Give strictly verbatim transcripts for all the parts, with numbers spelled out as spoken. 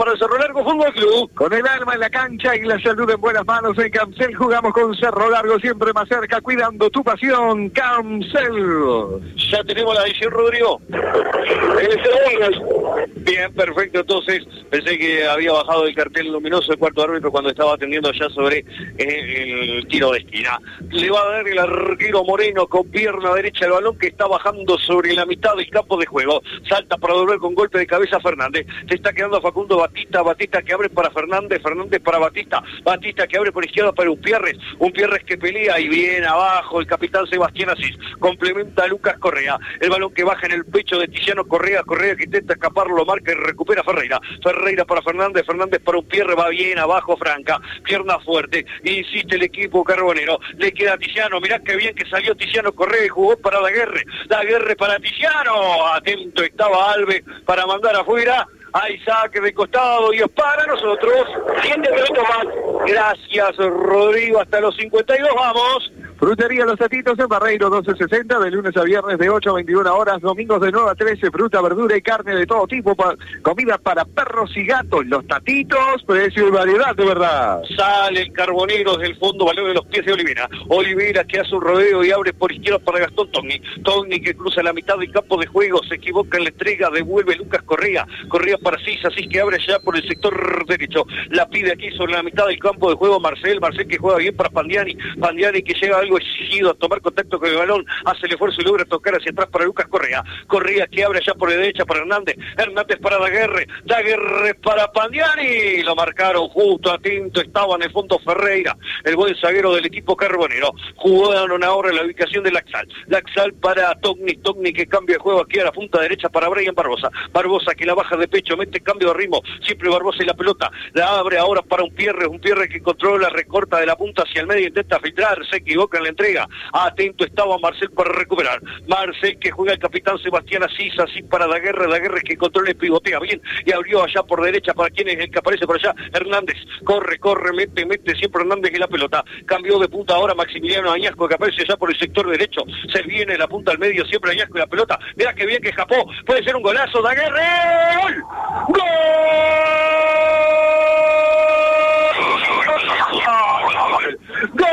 para el Cerro Largo Fútbol Club. Con el alma en la cancha y la salud en buenas manos en Camcel jugamos con Cerro Largo, siempre más cerca, cuidando tu pasión. Camcel. Ya tenemos la decisión, Rodrigo. Bien, perfecto. Entonces pensé que había bajado el cartel luminoso el cuarto árbitro cuando estaba atendiendo ya sobre eh, el tiro de esquina. Le va a dar el arquero Moreno con pierna derecha el balón que está bajando sobre la mitad del campo de juego. Salta para volver con golpe de cabeza Fernández. Se está quedando Facundo Batista. Batista que abre para Fernández. Fernández para Batista. Batista que abre por izquierda para Umpierres. Umpierres que pelea y bien abajo el capitán Sebastián Asís. Complementa a Lucas Correa. El balón que baja en el pecho de Tiziano Correa. Correa que intenta escapar, lo marca y recupera Ferreira. Ferreira para Fernández. Fernández para Umpierres. Va bien abajo Franca. Pierna fuerte. Insiste el equipo carbonero. Le queda a Tiziano. Mirá qué bien que salió Tiziano Correa y jugó para Daguerre. Daguerre para Tiziano. Atento estaba Alves para mandar afuera. Hay saque de costado y es para nosotros. Siete minutos más. Gracias, Rodrigo. Hasta los cincuenta y dos vamos. Frutería Los Tatitos en Barreiro doce sesenta, de lunes a viernes de ocho a veintiuna horas, domingos de nueve a trece, fruta, verdura y carne de todo tipo, pa comida para perros y gatos. Los Tatitos, precio y variedad de verdad. Sale el carbonero desde el fondo, balón de los pies de Olivera. Olivera que hace un rodeo y abre por izquierda para Gastón Togni. Togni que cruza la mitad del campo de juego, se equivoca en la entrega, devuelve Lucas Correa. Correa para Asís, Asís que abre ya por el sector derecho. La pide aquí sobre la mitad del campo de juego Marcel. Marcel que juega bien para Pandiani. Pandiani que llega algo exigido a tomar contacto con el balón, hace el esfuerzo y logra tocar hacia atrás para Lucas Correa. Correa que abre ya por la derecha para Hernández. Hernández para Daguerre. Daguerre para Pandiani. Lo marcaron justo, atento estaba en el fondo Ferreira, el buen zaguero del equipo carbonero. Jugaron ahora en la ubicación de Laxal. Laxal para Togni. Togni que cambia de juego aquí a la punta derecha para Brian Barbosa. Barbosa que la baja de pecho, mete cambio de ritmo. Siempre Barbosa y la pelota. La abre ahora para Umpierres. Umpierres que controla, recorta de la punta hacia el medio, intenta filtrar, se equivoca en la entrega. Atento estaba Marcel para recuperar. Marcel que juega el capitán Sebastián Asís, así para Daguerre. Daguerre que controla y pivotea bien y abrió allá por derecha para quien es el que aparece por allá. Hernández corre, corre, mete, mete siempre Hernández en la pelota. Cambió de punta ahora Maximiliano Añasco que aparece allá por el sector derecho. Se viene la punta al medio, siempre Añasco y la pelota. Mirá que bien que escapó. Puede ser un golazo. Daguerre. ¡Gol! ¡Gol! ¡Gol!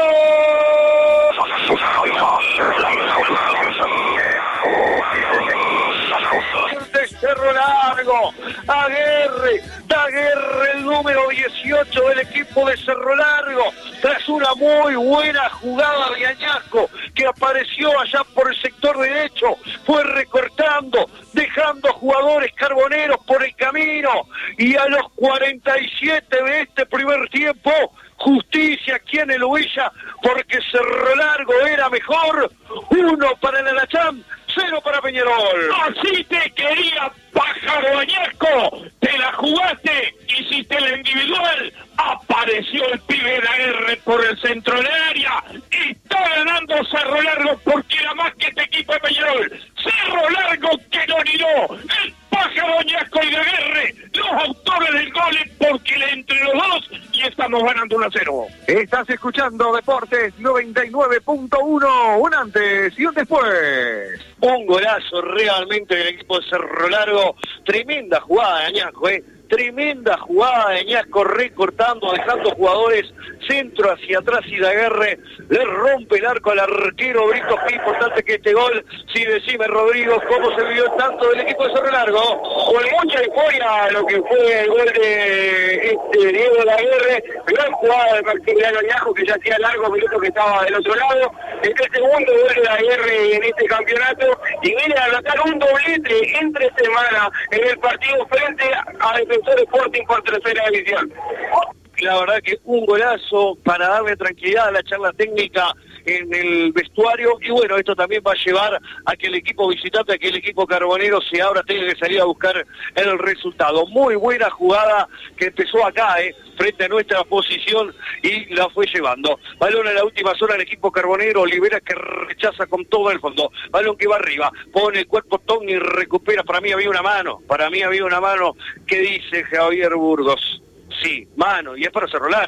De Cerro Largo, Daguerre, Daguerre el número dieciocho del equipo de Cerro Largo, tras una muy buena jugada de Añasco que apareció allá por el sector derecho, fue recortando, dejando jugadores carboneros por el camino, y a los cuarenta y siete de este primer tiempo, justicia aquí en el Huilla, porque Cerro Largo era mejor. Uno para el Alachán, cero para Peñarol. Así te quería, pájaro Añasco. Te la jugaste, hiciste la individual. Apareció el pibe Daguerre por el centro del área. Y está ganando Cerro Largo porque era más que este equipo de Peñarol. Cerro Largo que lo anidó. El pájaro Añasco y Daguerre, los autores del gol, porque le entre los dos y estamos ganando uno a cero. Estás escuchando Deportes noventa y nueve punto uno, un antes y un después. Un golazo realmente del equipo de Cerro Largo. Tremenda jugada de Añasco, ¿eh? Tremenda jugada de Añasco, recortando, dejando jugadores centro hacia atrás, y Daguerre le rompe el arco al arquero Brito. Qué importante que este gol. Sí, decime, Rodrigo, cómo se vivió tanto del equipo de Cerro Largo. Con mucha euforia lo que fue el gol de este Diego Daguerre. Gran jugada de Maximiliano Añasco, que ya hacía largos minutos que estaba del otro lado. Este es el segundo gol de Daguerre en este campeonato, y viene a anotar un doblete entre semana en el partido frente a Defensor Sporting por tercera división. La verdad que un golazo para darle tranquilidad a la charla técnica en el vestuario, y bueno, esto también va a llevar a que el equipo visitante, a que el equipo carbonero se ahora tenga que salir a buscar el resultado. Muy buena jugada que empezó acá, eh, frente a nuestra posición, y la fue llevando. Balón en la última zona del equipo carbonero, Olivera que rechaza con todo el fondo. Balón que va arriba, pone el cuerpo Togni y recupera. Para mí había una mano, para mí había una mano que dice Javier Burgos. Sí, mano, y es para Cerro Largo.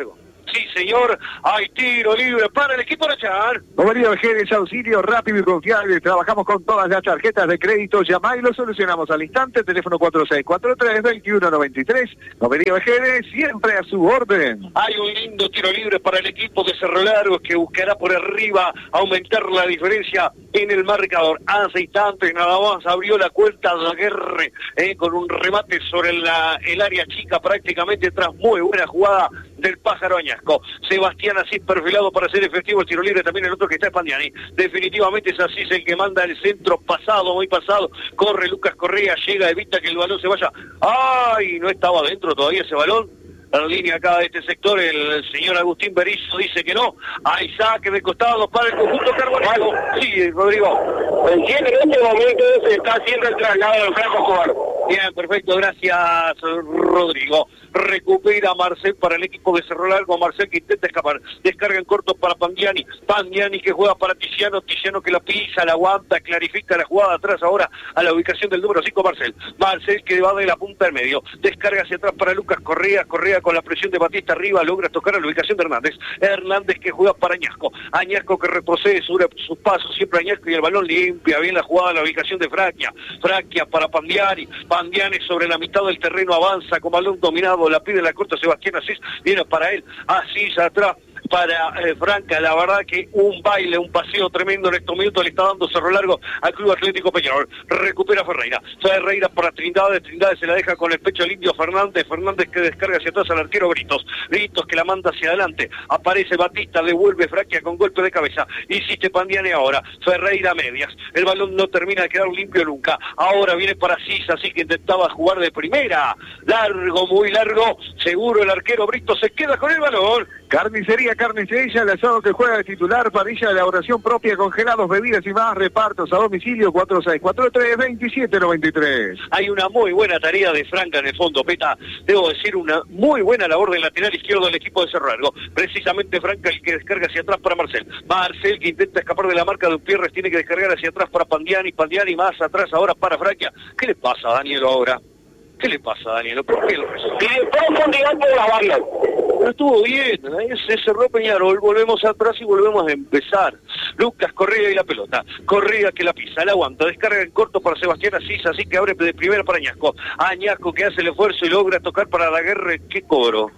Sí, señor. Hay tiro libre para el equipo de Chan. Bobería Vejeres, auxilio rápido y confiable. Trabajamos con todas las tarjetas de crédito. Llamá y lo solucionamos al instante. Teléfono cuatro seis cuatro tres, dos uno nueve tres. Bobería Vejeres, siempre a su orden. Hay un lindo tiro libre para el equipo de Cerro Largo que buscará por arriba aumentar la diferencia en el marcador. Hace instantes nada más abrió la cuenta de Aguerre eh, con un remate sobre la, el área chica prácticamente tras muy buena jugada del Pájaro Añasco. Sebastián Asís perfilado para hacer efectivo el tiro libre, también el otro que está es Pandiani. Definitivamente es Asís el que manda el centro pasado, muy pasado. Corre Lucas Correa, llega, evita que el balón se vaya. ¡Ay! No estaba dentro todavía ese balón. En línea acá de este sector, el señor Agustín Berizzo dice que no. Hay saque de costado para el conjunto carbonero. Sí, Rodrigo. Entiende que en este momento se está haciendo el traslado del Franco Escobar. Bien, perfecto, gracias Rodrigo. Recupera Marcel para el equipo de Cerro Largo. Marcel que intenta escapar. Descarga en corto para Pandiani. Pandiani que juega para Tiziano. Tiziano que la pisa, la aguanta, clarifica la jugada atrás ahora a la ubicación del número cinco Marcel. Marcel que va de la punta del medio. Descarga hacia atrás para Lucas Correa. Correa con la presión de Batista arriba logra tocar a la ubicación de Hernández. Hernández que juega para Añasco. Añasco que retrocede sobre sus pasos. Siempre Añasco y el balón limpia bien la jugada a la ubicación de Fraquia. Fraquia para Pandiani. Pandiani sobre la mitad del terreno avanza con balón dominado. La pide la corta Sebastián Asís, viene para él, Asís atrás para eh, Franca, la verdad que un baile, un paseo tremendo en estos minutos le está dando Cerro Largo al Club Atlético Peñarol. Recupera Ferreira, Ferreira para Trindade, Trindade se la deja con el pecho al indio Fernández, Fernández que descarga hacia atrás al arquero Britos, Britos que la manda hacia adelante, aparece Batista, devuelve Fraquia con golpe de cabeza, insiste Pandiani ahora, Ferreira medias, el balón no termina de quedar limpio nunca, ahora viene para Asís, así que intentaba jugar de primera, largo, muy largo, seguro el arquero Britos se queda con el balón. Carnicería Carnicería, el asado que juega de titular, parrilla de elaboración propia, congelados, bebidas y más, repartos a domicilio cuatro seis cuatro tres, dos siete nueve tres. Hay una muy buena tarea de Franca en el fondo, Peta, debo decir una muy buena labor del lateral izquierdo del equipo de Cerro Largo, precisamente Franca el que descarga hacia atrás para Marcel, Marcel que intenta escapar de la marca de Upierres, tiene que descargar hacia atrás para Pandiani, Pandiani más atrás ahora para Fraquia. ¿Qué le pasa a Danielo ahora? ¿Qué le pasa a Danielo? ¿Por qué lo resuelve? Tiene profundidad por la banda. Pero estuvo bien, ¿eh? Se cerró Peñarol, volvemos atrás y volvemos a empezar. Lucas Correa y la pelota. Correa que la pisa, la aguanta, descarga en corto para Sebastián Asís, así que abre de primera para Añasco. Añasco que hace el esfuerzo y logra tocar para Daguerre. ¿Qué cobro?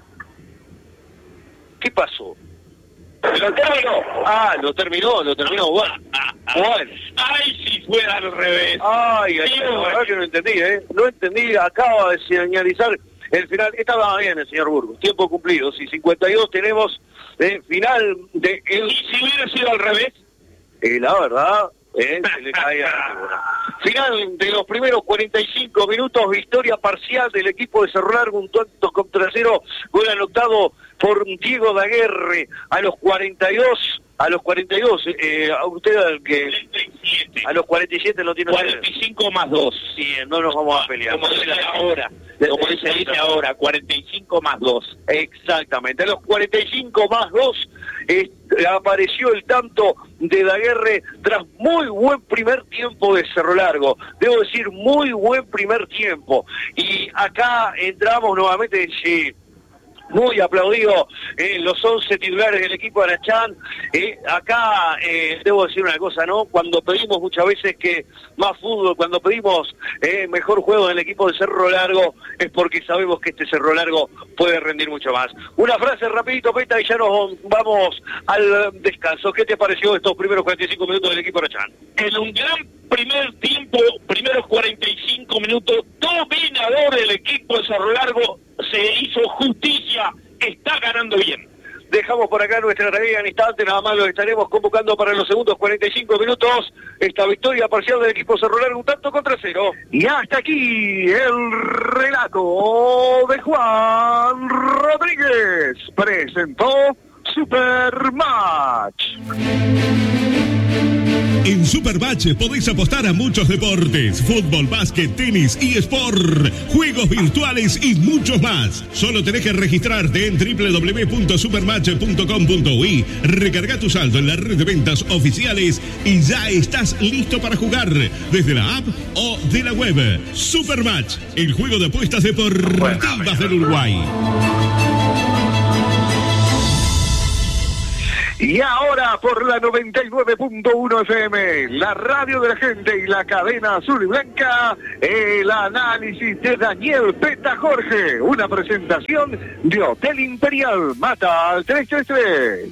¿Qué pasó? Lo terminó. Ah, lo terminó, lo terminó. Bueno, bueno. Ay, si fuera al revés. Ay, ay, la verdad que no entendí, ¿eh? No entendí, acaba de señalizar el final. Estaba bien el señor Burgos, tiempo cumplido. Si cincuenta y dos tenemos eh, final de... El... ¿Y si hubiera sido al revés? Eh, la verdad, eh, se le cae a la figura. Final de los primeros cuarenta y cinco minutos, victoria parcial del equipo de Cerro Largo, un tanto contra cero, gol anotado por Diego Daguerre a los cuarenta y dos, a los cuarenta y dos, eh, a usted al que... A los cuarenta y siete lo tiene... cuarenta y cinco más dos. Sí, no nos vamos a pelear. Como dice ahora, como se dice ahora, cuarenta y cinco más dos. Exactamente, a los cuarenta y cinco más dos eh, apareció el tanto de Daguerre tras muy buen primer tiempo de Cerro Largo. Debo decir, muy buen primer tiempo. Y acá entramos nuevamente... Sí, muy aplaudido eh, los once titulares del equipo de Arachán. Eh, acá eh, debo decir una cosa, ¿no? Cuando pedimos muchas veces que más fútbol, cuando pedimos eh, mejor juego del equipo de Cerro Largo, es porque sabemos que este Cerro Largo puede rendir mucho más. Una frase rapidito, Peta, y ya nos vamos al descanso. ¿Qué te pareció estos primeros cuarenta y cinco minutos del equipo de Arachán? En un gran primer tiempo, primeros cuarenta y cinco minutos, dominador del equipo de Cerro Largo, se hizo justicia, está ganando bien. Dejamos por acá nuestra tarea en instante, nada más lo estaremos convocando para los segundos cuarenta y cinco minutos. Esta victoria parcial del equipo Cerro Largo, un tanto contra cero. Y hasta aquí el relato de Juan Rodríguez. Presentó Supermatch. En Supermatch podéis apostar a muchos deportes: fútbol, básquet, tenis, eSport, juegos virtuales y muchos más. Solo tenés que registrarte en doble u doble u doble u punto supermatch punto com punto u i, recarga tu saldo en la red de ventas oficiales y ya estás listo para jugar desde la app o de la web. Supermatch, el juego de apuestas deportivas del Uruguay. Y ahora por la noventa y nueve punto uno F M, la radio de la gente y la cadena azul y blanca, el análisis de Daniel Peta Jorge, una presentación de Hotel Imperial, Mata al tres tres tres.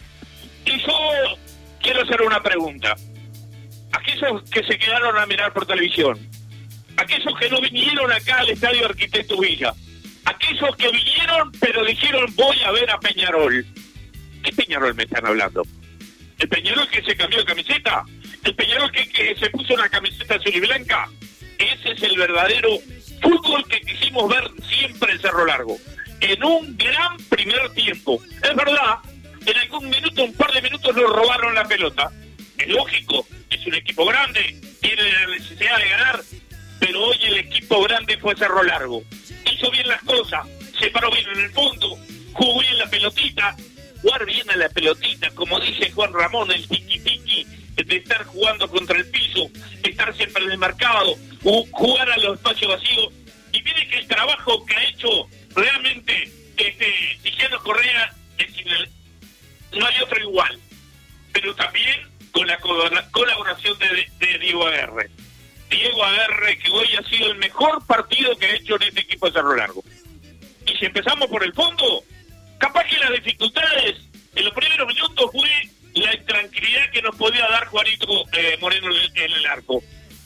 Y yo quiero hacer una pregunta. Aquellos que se quedaron a mirar por televisión, aquellos que no vinieron acá al Estadio Arquitecto Villa, aquellos que vinieron pero dijeron voy a ver a Peñarol. ¿Qué Peñarol me están hablando? ¿El Peñarol que se cambió de camiseta? ¿El Peñarol que, que se puso una camiseta azul y blanca? Ese es el verdadero fútbol que quisimos ver siempre en Cerro Largo. En un gran primer tiempo. Es verdad, en algún minuto, un par de minutos nos robaron la pelota. Es lógico, es un equipo grande, tiene la necesidad de ganar, pero hoy el equipo grande fue Cerro Largo. Hizo bien las cosas, se paró bien en el fondo, jugó bien la pelotita. Jugar bien a la pelotita, como dice Juan Ramón, el tiki-tiki, de estar jugando contra el piso, estar siempre en el mercado, jugar a los espacios vacíos. Y mire que el trabajo que ha hecho realmente este Tiziano Correa, es el, no hay otro igual. Pero también con la colaboración de, de Diego Aguerre. Diego Aguerre, que hoy ha sido el mejor partido que ha hecho en este equipo de Cerro Largo. Y si empezamos por el fondo, capaz que las dificultades en los primeros minutos fue la intranquilidad que nos podía dar Juanito eh, Moreno en el arco.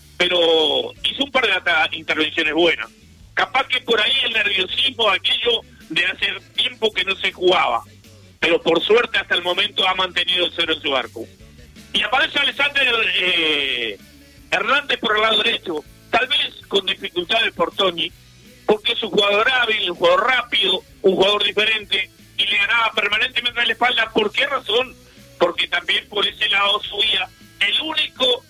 Pero hizo un par de intervenciones buenas. Capaz que por ahí el nerviosismo, aquello de hacer tiempo que no se jugaba. Pero por suerte hasta el momento ha mantenido el cero en su arco. Y aparece Alexander eh, Hernández por el lado derecho. Tal vez con dificultades por Toñi, porque es un jugador hábil, un jugador rápido, un jugador diferente. Y le ganaba permanentemente en la espalda. ¿Por qué razón? Porque también por ese lado subía el único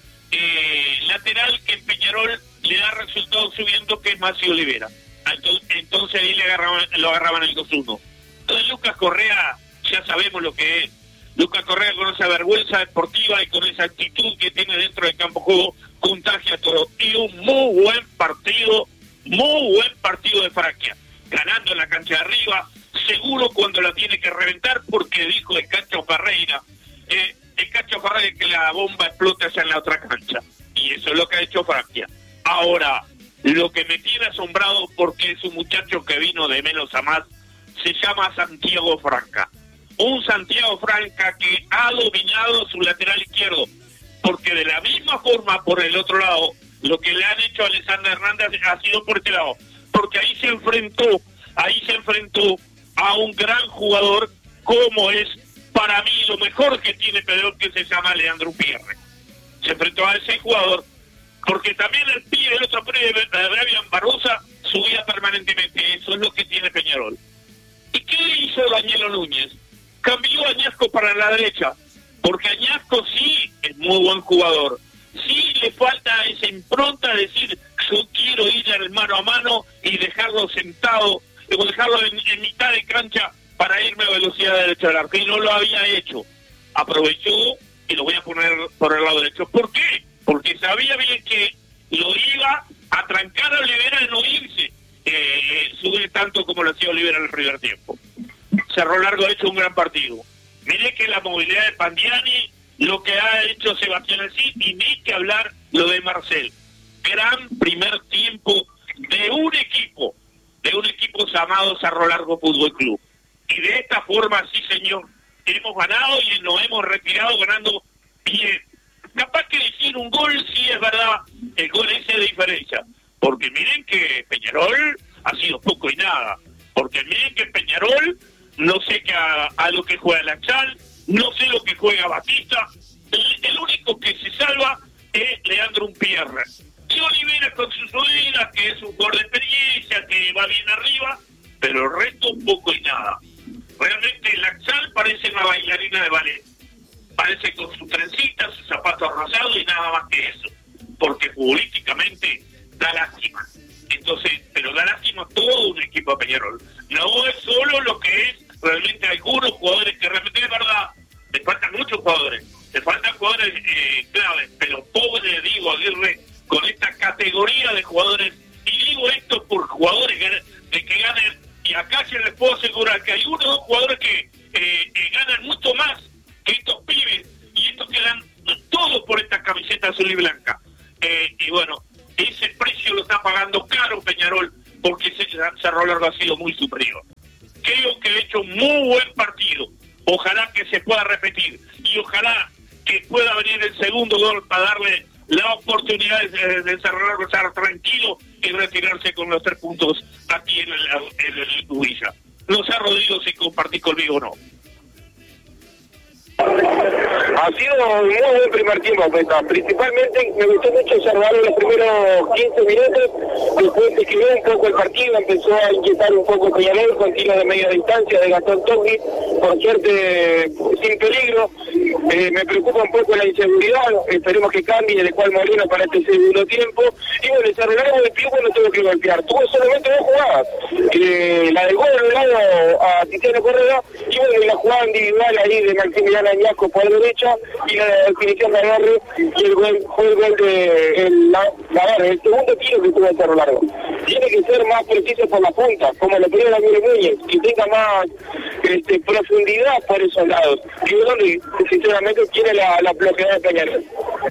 eh, lateral que en Peñarol le da resultados subiendo, que es Macio Olivera. Entonces, entonces ahí le agarraban, lo agarraban el dos uno. Entonces Lucas Correa, ya sabemos lo que es. Lucas Correa con esa vergüenza deportiva y con esa actitud que tiene dentro del campo de juego, contagia todo. Y un muy buen partido, muy buen partido de Francia. Ganando en la cancha de arriba, seguro cuando la tiene que reventar, porque dijo el Cacho Ferreira, eh, el Cacho Ferreira que la bomba explota allá en la otra cancha. Y eso es lo que ha hecho Francia. Ahora, lo que me tiene asombrado, porque es un muchacho que vino de menos a más, se llama Santiago Franca. Un Santiago Franca que ha dominado su lateral izquierdo, porque de la misma forma por el otro lado, lo que le han hecho a Alexander Hernández ha sido por este lado, porque ahí se enfrentó, ahí se enfrentó a un gran jugador como es para mí lo mejor que tiene Pedro, que se llama Leandro Pierre. Se enfrentó a ese jugador, porque también el pibe, el otro pibe, Fabián Barbosa, subía permanentemente. Eso es lo que tiene Peñarol. ¿Y qué hizo Daniel Núñez? Cambió a Añasco para la derecha, porque Añasco sí es muy buen jugador. Sí le falta esa impronta de decir, yo quiero ir al mano a mano y dejarlo sentado, o dejarlo en, en mitad de cancha para irme a velocidad derecha del arco. Y no lo había hecho. Aprovechó y lo voy a poner por el lado derecho. ¿Por qué? Porque sabía bien que lo iba a trancar a Olivera de no irse. Eh, sube tanto como lo hacía Olivera en el primer tiempo. Cerro Largo ha hecho un gran partido. Mire que la movilidad de Pandiani, lo que ha hecho Sebastián Alcí, y ni que hablar lo de Marcel. Gran primer tiempo de un equipo, de un equipo llamado Cerro Largo Fútbol Club. Y de esta forma, sí señor, hemos ganado y nos hemos retirado ganando bien. Capaz que decir un gol, sí es verdad, el gol ese de diferencia. Porque miren que Peñarol ha sido poco y nada. Porque miren que Peñarol, no sé que a, a lo que juega Lachal, no sé lo que juega Batista. El, el único que se salva es Leandro Pierre. Y Olivera con sus subidas, que es un jugador de experiencia, que va bien arriba, pero el resto poco y nada. Realmente Lachal parece una bailarina de ballet. Parece con su trencita, sus zapatos rosados y nada más que eso. Porque futbolísticamente da lástima. Entonces, pero da lástima todo un equipo de Peñarol. No es solo lo que es realmente algunos jugadores que realmente es verdad. Le faltan muchos jugadores. Le faltan jugadores eh, claves. Pero pobre Diego Aguirre con esta categoría de jugadores. Y digo esto por jugadores que, de que ganen. Y acá se les puedo asegurar que hay unos jugadores que eh, eh, ganan mucho más estos pibes y estos que dan todo por esta camiseta azul y blanca. Eh, y bueno, ese precio lo está pagando caro Peñarol, porque Cerro Largo ha sido muy superior. Creo que ha hecho un muy buen partido. Ojalá que se pueda repetir y ojalá que pueda venir el segundo gol para darle la oportunidad de, de Cerro Largo estar tranquilo y retirarse con los tres puntos aquí en el, en el Ubilla. No sé, Rodrigo, si compartís conmigo o no. Ha sido un muy buen primer tiempo, Peta. Principalmente me gustó mucho observar los primeros quince minutos, después se escribió un poco el partido, empezó a inquietar un poco Peñarol con tiros de media distancia de Gastón Togni, por suerte sin peligro. Eh, me preocupa un poco la inseguridad, esperemos que cambie de cual Molino para este segundo tiempo. Y bueno, Cerro Largo del Piuco no tuvo que golpear, tuvo solamente dos jugadas, eh, la del gol anulado a Tiziano Correa y bueno, la jugada individual ahí de Maximiliano Añasco por la derecha y la definición de Agarre y el gol fue el gol de el, la, la, el segundo tiro que tuvo el Cerro Largo. Tiene que ser más preciso por la punta, como lo pidió Daniel Núñez, que tenga más este, profundidad por esos lados. Y es donde sinceramente tiene la, la bloqueada de Peñarol.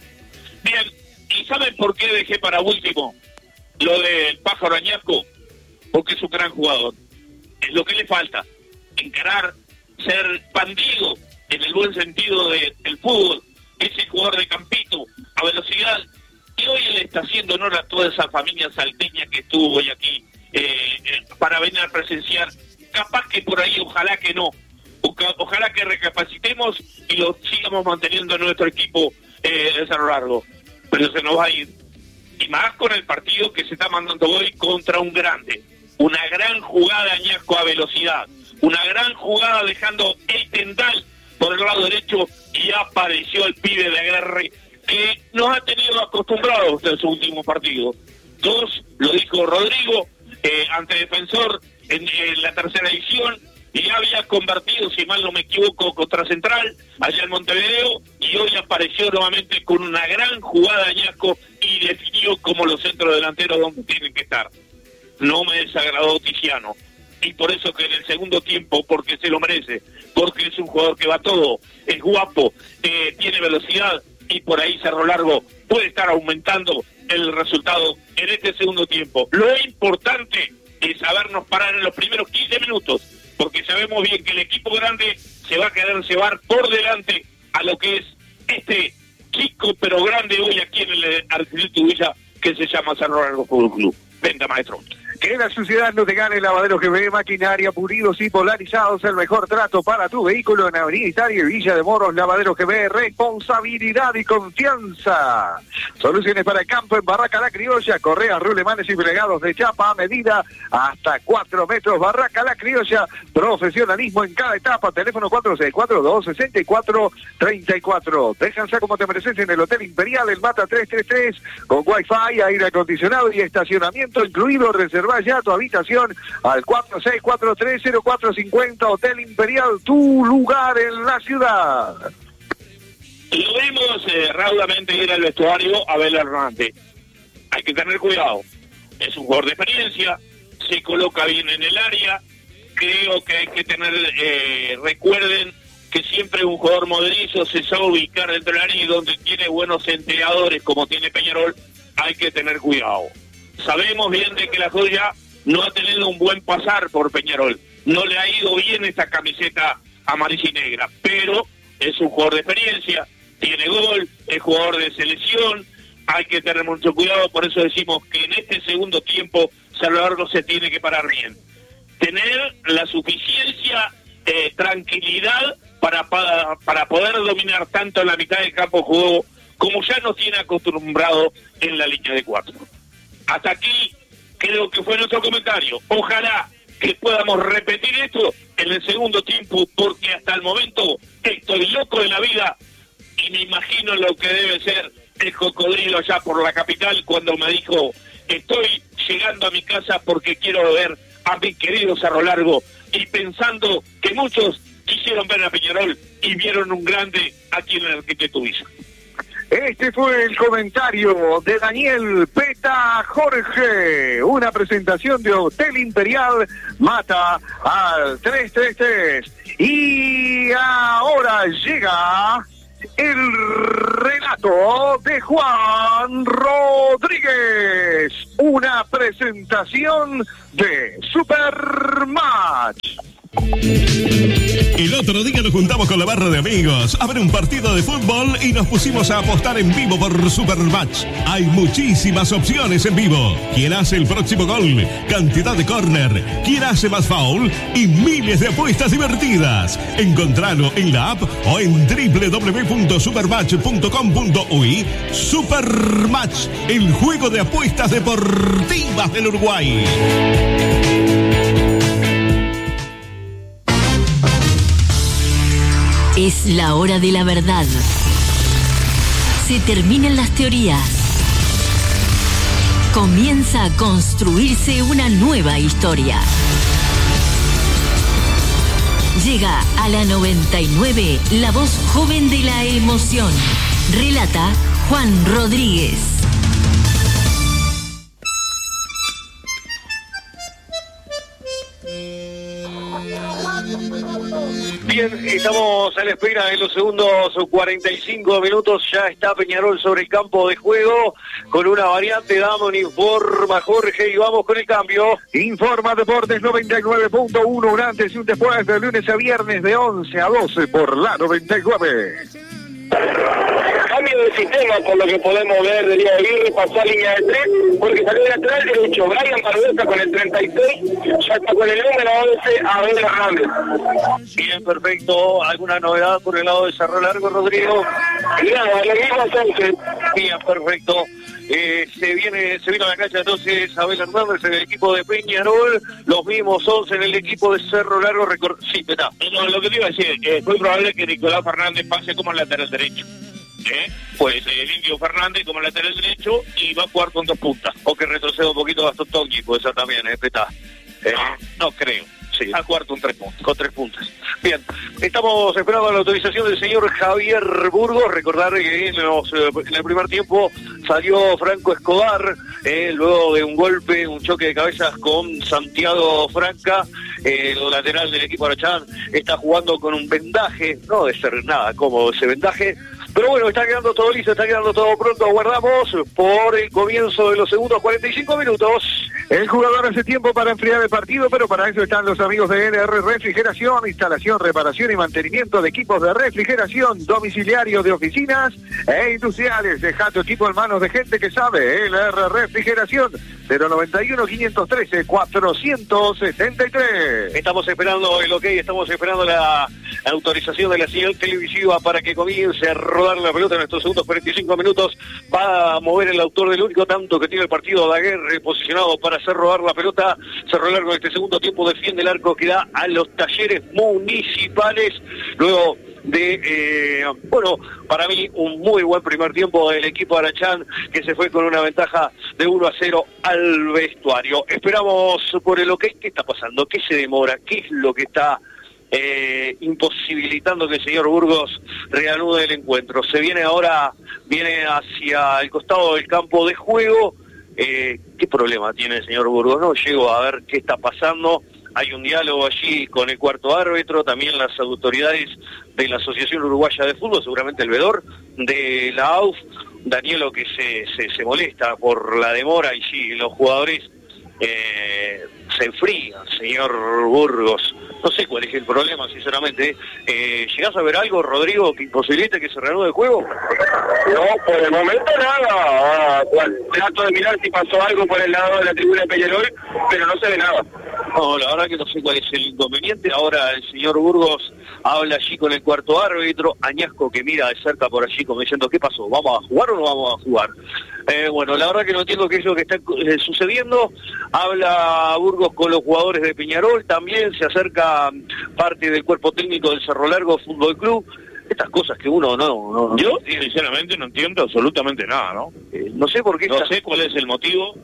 Bien, ¿y saben por qué dejé para último lo del Pájaro Añasco? Porque es un gran jugador. Es lo que le falta, encarar, ser bandido en el buen sentido de, del fútbol, ese jugador de campito, a velocidad, y hoy le está haciendo honor a toda esa familia salteña que estuvo hoy aquí eh, eh, para venir a presenciar. Capaz que por ahí, ojalá que no, Oca, ojalá que recapacitemos y lo sigamos manteniendo en nuestro equipo eh, de Cerro Largo, pero se nos va a ir. Y más con el partido que se está mandando hoy contra un grande, una gran jugada Añasco a velocidad, una gran jugada dejando el tendal por el lado derecho y apareció el pibe de Aguerre que nos ha tenido acostumbrados en su último partido. Dos, lo dijo Rodrigo, eh, ante Defensor en, en la tercera edición, y había convertido, si mal no me equivoco, contra Central, allá en Montevideo, y hoy apareció nuevamente con una gran jugada Añasco y definió como los centros delanteros donde tienen que estar. No me desagradó Tiziano. Y por eso que en el segundo tiempo, porque se lo merece, porque es un jugador que va todo, es guapo, eh, tiene velocidad y por ahí Cerro Largo puede estar aumentando el resultado en este segundo tiempo. Lo importante es sabernos parar en los primeros quince minutos, porque sabemos bien que el equipo grande se va a querer llevar por delante a lo que es este chico pero grande hoy aquí en el Arquitecto Villa que se llama Cerro Largo Fútbol Club. Venga, maestro. Que la suciedad no te gane. Lavadero G B, maquinaria, pulidos y polarizados, el mejor trato para tu vehículo en Avenida Italia y Villa de Moros. Lavadero G B, responsabilidad y confianza. Soluciones para el campo en Barraca La Criolla, correas, rulemanes y plegados de chapa a medida hasta cuatro metros. Barraca La Criolla, profesionalismo en cada etapa. Teléfono cuatro seis cuatro, dos seis cuatro, tres cuatro. Déjense como te mereces en el Hotel Imperial, el Mata tres tres tres, con wifi, aire acondicionado y estacionamiento incluido. Reserva ya tu habitación al cuatro seis cuatro tres cero cuatro cinco cero. Hotel Imperial, tu lugar en la ciudad. Lo vimos eh, raudamente ir al vestuario a Abel Hernández. Hay que tener cuidado. Es un jugador de experiencia, se coloca bien en el área. Creo que hay que tener, eh, recuerden que siempre un jugador moderizo se sabe ubicar dentro del área y donde tiene buenos entrenadores como tiene Peñarol, hay que tener cuidado. Sabemos bien de que la joya no ha tenido un buen pasar por Peñarol. No le ha ido bien esta camiseta amarilla y negra, pero es un jugador de experiencia, tiene gol, es jugador de selección, hay que tener mucho cuidado, por eso decimos que en este segundo tiempo Cerro Largo se tiene que parar bien. Tener la suficiencia, eh, tranquilidad para, para, para poder dominar tanto en la mitad del campo de juego como ya nos tiene acostumbrado en la línea de cuatro. Hasta aquí creo que fue nuestro comentario. Ojalá que podamos repetir esto en el segundo tiempo, porque hasta el momento estoy loco de la vida y me imagino lo que debe ser el cocodrilo allá por la capital cuando me dijo: estoy llegando a mi casa porque quiero ver a mi querido Cerro Largo, y pensando que muchos quisieron ver a Peñarol y vieron un grande aquí en el Arquitecto Villa. Este fue el comentario de Daniel Peta Jorge. Una presentación de Hotel Imperial, Mata al tres tres tres. Y Y ahora llega el relato de Juan Rodríguez. Una presentación de Supermatch. El otro día nos juntamos con la barra de amigos a ver un partido de fútbol y nos pusimos a apostar en vivo por Supermatch. Hay muchísimas opciones en vivo. ¿Quién hace el próximo gol? Cantidad de córner. ¿Quién hace más foul? Y miles de apuestas divertidas. Encontralo en la app o en doble u doble u doble u punto supermatch punto com punto uy. Supermatch, el juego de apuestas deportivas del Uruguay. Es la hora de la verdad. Se terminan las teorías. Comienza a construirse una nueva historia. Llega a la noventa y nueve la voz joven de la emoción. Relata Juan Rodríguez. Bien, estamos a la espera en los segundos cuarenta y cinco minutos. Ya está Peñarol sobre el campo de juego con una variante. Dame un informa, Jorge, y vamos con el cambio. Informa Deportes noventa y nueve punto uno, un antes y un después, de lunes a viernes de once a doce por la noventa y nueve. Cambio de sistema, por lo que podemos ver de Diego Aguirre, pasó a línea de tres, porque salió de lateral derecho. Brian Barbosa con el treinta y seis, ya está con el número once, Abel Hernández. Bien, perfecto. ¿Alguna novedad por el lado de Cerro Largo, Rodrigo? Nada, lo mismo once. Bien, perfecto. Eh, se viene se viene a la cancha entonces Abel Hernández en el equipo de Peñarol, los mismos once en el equipo de Cerro Largo. Recor sí, está. No, lo que te iba a decir, es muy probable que Nicolás Fernández pase como lateral derecho. ¿Eh? Pues el Indio Fernández como lateral derecho y va a jugar con dos puntas. O que retroceda un poquito Gastón Tongi, puede ser también, ¿eh? Petá. Eh, no creo. Sí. A jugar con tres puntas. Con tres puntas. Bien, estamos esperando la autorización del señor Javier Burgos. Recordar que en, los, en el primer tiempo salió Franco Escobar, eh, luego de un golpe, un choque de cabezas con Santiago Franca. Eh, el lateral del equipo Arachán está jugando con un vendaje, no debe ser nada cómodo ese vendaje. Pero bueno, está quedando todo listo, está quedando todo pronto. Aguardamos por el comienzo de los segundos cuarenta y cinco minutos. El jugador hace tiempo para enfriar el partido, pero para eso están los amigos de N R Refrigeración, instalación, reparación y mantenimiento de equipos de refrigeración, domiciliario de oficinas e industriales. Deja tu equipo en manos de gente que sabe. N R Refrigeración, cero noventa y uno, quinientos trece, cuatrocientos setenta y tres. Estamos esperando el ok, estamos esperando la autorización de la señal televisiva para que comience a rodar la pelota en estos segundos cuarenta y cinco minutos. Va a mover el autor del único tanto que tiene el partido, Daguerre, posicionado para hacer rodar la pelota. Cerro Largo en este segundo tiempo defiende el arco que da a los Talleres Municipales. Luego de, eh, bueno, para mí un muy buen primer tiempo del equipo Arachán, que se fue con una ventaja de uno a cero al vestuario. Esperamos por el ok. ¿Qué está pasando? ¿Qué se demora? ¿Qué es lo que está eh, imposibilitando que el señor Burgos reanude el encuentro? Se viene ahora, viene hacia el costado del campo de juego. Eh, ¿Qué problema tiene el señor Burgos? No llego a ver qué está pasando. Hay un diálogo allí con el cuarto árbitro, también las autoridades de la Asociación Uruguaya de Fútbol, seguramente el vedor de la A U F, Danielo, que se, se, se molesta por la demora, y sí, los jugadores eh, se enfrían, señor Burgos. No sé cuál es el problema, sinceramente. Eh, ¿Llegás a ver algo, Rodrigo, que imposibilite que se reanude el juego? No, por el momento nada. Ah, trato de mirar si pasó algo por el lado de la tribuna de Peñarol, pero no se ve nada. No, la verdad que no sé cuál es el inconveniente. Ahora el señor Burgos habla allí con el cuarto árbitro, Añasco, que mira de cerca por allí como diciendo, ¿qué pasó? ¿Vamos a jugar o no vamos a jugar? Eh, bueno, la verdad que no entiendo qué es lo que está eh, sucediendo. Habla Burgos con los jugadores de Peñarol, también se acerca parte del cuerpo técnico del Cerro Largo Fútbol Club. Estas cosas que uno no... no, Yo, sinceramente, no entiendo absolutamente nada, ¿no? Eh, no sé por qué... No esta... sé cuál es el motivo.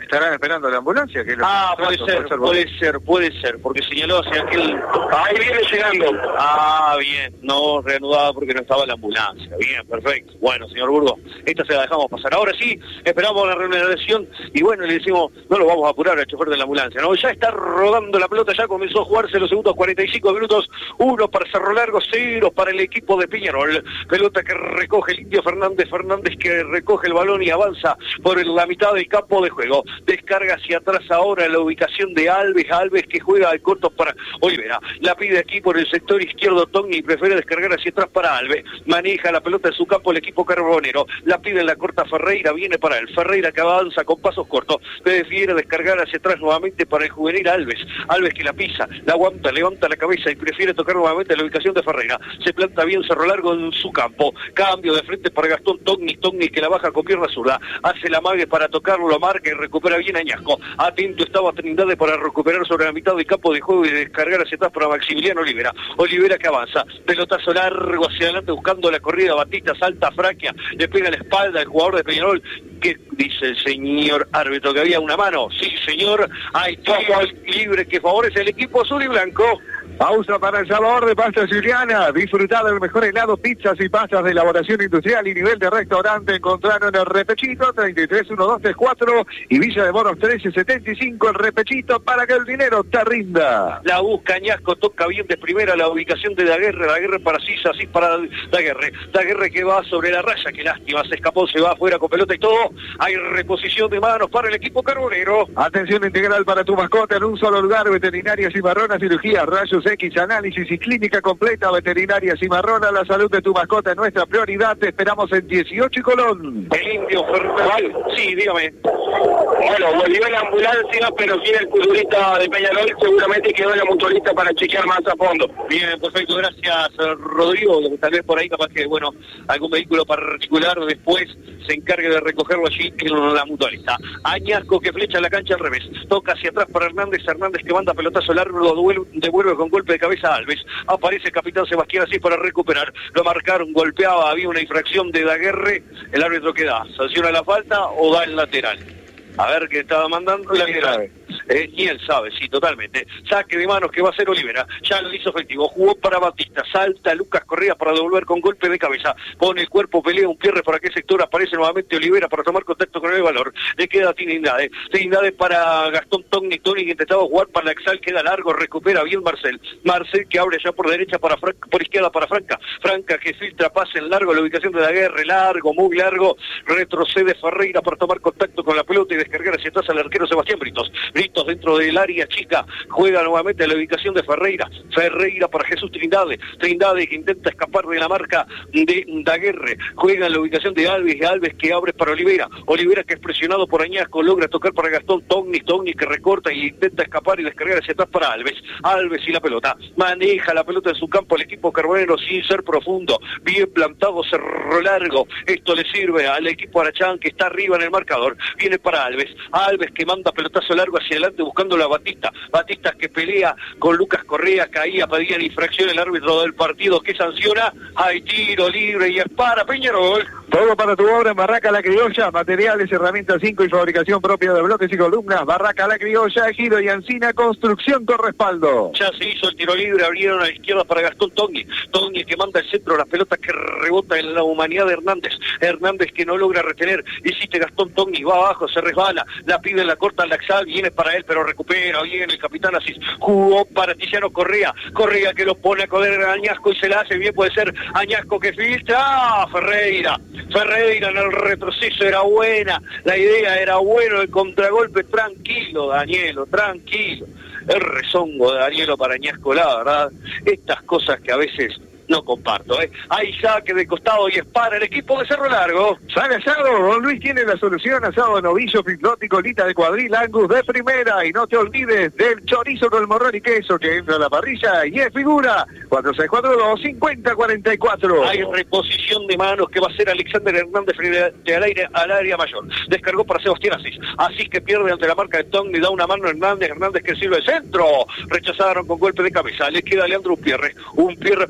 ¿Estarán esperando la ambulancia? Que ah, puede ser, puede, puede ser, puede ser, porque señaló hacia aquel... Ahí viene llegando. Ah, bien, no reanudaba porque no estaba la ambulancia. Bien, perfecto. Bueno, señor Burgos, esta se la dejamos pasar. Ahora sí, esperamos la reanudación y bueno, le decimos, no lo vamos a apurar al chofer de la ambulancia, ¿no? Ya está rodando la pelota, ya comenzó a jugarse los segundos cuarenta y cinco minutos, uno para Cerro Largo, cero para el equipo de Peñarol. Pelota que recoge el Indio Fernández, Fernández que recoge el balón y avanza por la mitad del campo de juego. Descarga hacia atrás ahora la ubicación de Alves, Alves que juega al corto para Olivera. La pide aquí por el sector izquierdo Togni, prefiere descargar hacia atrás para Alves. Maneja la pelota en su campo el equipo carbonero. La pide en la corta Ferreira, viene para él. Ferreira que avanza con pasos cortos. Prefiere descargar hacia atrás nuevamente para el juvenil Alves. Alves que la pisa, la aguanta, levanta la cabeza y prefiere tocar nuevamente la ubicación de Ferreira. Se planta bien Cerro Largo en su campo. Cambio de frente para Gastón Togni, Togni que la baja con pierna zurda. Hace la mague para tocarlo, lo marca y recupera bien Añasco. Atento estaba Trindade para recuperar sobre la mitad del campo de juego y descargar hacia atrás para Maximiliano Olivera. Olivera que avanza. Pelotazo largo hacia adelante buscando la corrida. Batista salta Fraquia. Le pega la espalda al jugador de Peñarol. ¿Qué dice el señor árbitro? ¿Que había una mano? Sí, señor. Hay tiro libre que favorece el equipo azul y blanco. Pausa para el sabor de Pastas Juliana. Disfrutar del mejor helado, pizzas y pastas de elaboración industrial y nivel de restaurante. Encontraron el Repechito, treinta y tres, uno, dos, tres, cuatro y Villa de Moros, trece, setenta y cinco. El Repechito para que el dinero te rinda. La busca Añasco, toca bien de primera la ubicación de Daguerre. Daguerre para Sisa, así para Daguerre. Daguerre que va sobre la raya, qué lástima, se escapó, se va afuera con pelota y todo. Hay reposición de manos para el equipo carbonero. Atención integral para tu mascota en un solo lugar. Veterinaria Cimarrona, cirugía, rayos X, análisis y clínica completa. Veterinaria Cimarrona, la salud de tu mascota es nuestra prioridad. Te esperamos en dieciocho y Colón. El Indio Fernández. Sí, dígame. Bueno, volvió la ambulancia, pero tiene el culturista de Peñarol, seguramente quedó la mutualista para chequear más a fondo. Bien, perfecto, gracias Rodrigo. Tal vez por ahí capaz que, bueno, algún vehículo particular después se encargue de recogerlo allí en la mutualista. Añasco que flecha la cancha al revés. Toca hacia atrás para Hernández, Hernández que manda pelotazo largo, lo devuelve con golpe de cabeza a Alves. Aparece el capitán Sebastián así para recuperar. Lo marcaron, golpeaba, había una infracción de Daguerre. El árbitro que da, sanciona la falta o da el lateral. A ver qué estaba mandando la lateral. Eh, y él sabe, sí, totalmente. Saque de manos que va a ser Olivera. Ya lo hizo efectivo. Jugó para Batista. Salta Lucas Correa para devolver con golpe de cabeza. Pone el cuerpo, pelea un pierre para qué sector. Aparece nuevamente Olivera para tomar contacto con el valor. Le queda Trindade. Trindade para Gastón Togni. Togni que intentaba jugar para la Exal. Queda largo. Recupera bien Marcel. Marcel que abre ya por derecha, para Fran por izquierda para Franca. Franca que filtra pase en largo. La ubicación de Daguerre. Largo, muy largo. Retrocede Ferreira para tomar contacto con la pelota y descargar hacia atrás al arquero Sebastián Britos. Britos dentro del área chica, juega nuevamente a la ubicación de Ferreira, Ferreira para Jesús Trindade, Trindade que intenta escapar de la marca de Daguerre, juega en la ubicación de Alves, Alves que abre para Olivera, Olivera que es presionado por Añasco, logra tocar para Gastón Togni, Togni que recorta y intenta escapar y descargar hacia atrás para Alves, Alves y la pelota, maneja la pelota en su campo el equipo carbonero sin ser profundo, bien plantado, Cerro Largo, esto le sirve al equipo Arachán que está arriba en el marcador, viene para Alves, Alves que manda pelotazo largo hacia adelante buscando a Batista, Batista que pelea con Lucas Correa, caía, pedía infracción el árbitro del partido que sanciona, hay tiro libre y es para Peñarol. Todo para tu obra en Barraca La Criolla, materiales, herramientas cinco y fabricación propia de bloques y columnas. Barraca La Criolla, Ejido y Encina, construcción con respaldo. Ya se hizo el tiro libre, abrieron a la izquierda para Gastón Togni, Togni que manda el centro, las pelotas que rebota en la humanidad de Hernández, Hernández que no logra retener, hiciste Gastón Togni, va abajo, se resbala, la pide en la corta Laxal, viene para él, pero recupera bien el capitán Asís, jugó para Tiziano Correa, Correa que lo pone a correr a Añasco y se la hace bien, puede ser Añasco que filtra, ¡ah! Ferreira, Ferreira en el retroceso era buena, la idea era bueno, el contragolpe tranquilo, Danielo, tranquilo, el rezongo de Danielo para Añasco, la verdad, estas cosas que a veces no comparto, ¿eh? Hay saque de costado y es para el equipo de Cerro Largo. Sale asado, Don Luis tiene la solución, asado de novillo, piloto y colita de cuadril, Angus de primera, y no te olvides del chorizo con morrón y queso que entra a la parrilla y es figura, cuatro seis cuatro dos, cinco cero cuatro cuatro. Hay reposición de manos que va a ser Alexander Hernández frente al aire, al área mayor. Descargó para Sebastián Asís, Asís que pierde ante la marca de Togni, da una mano a Hernández, Hernández que sirve el centro, rechazaron con golpe de cabeza, le queda a Leandro Unpierre, Unpierre para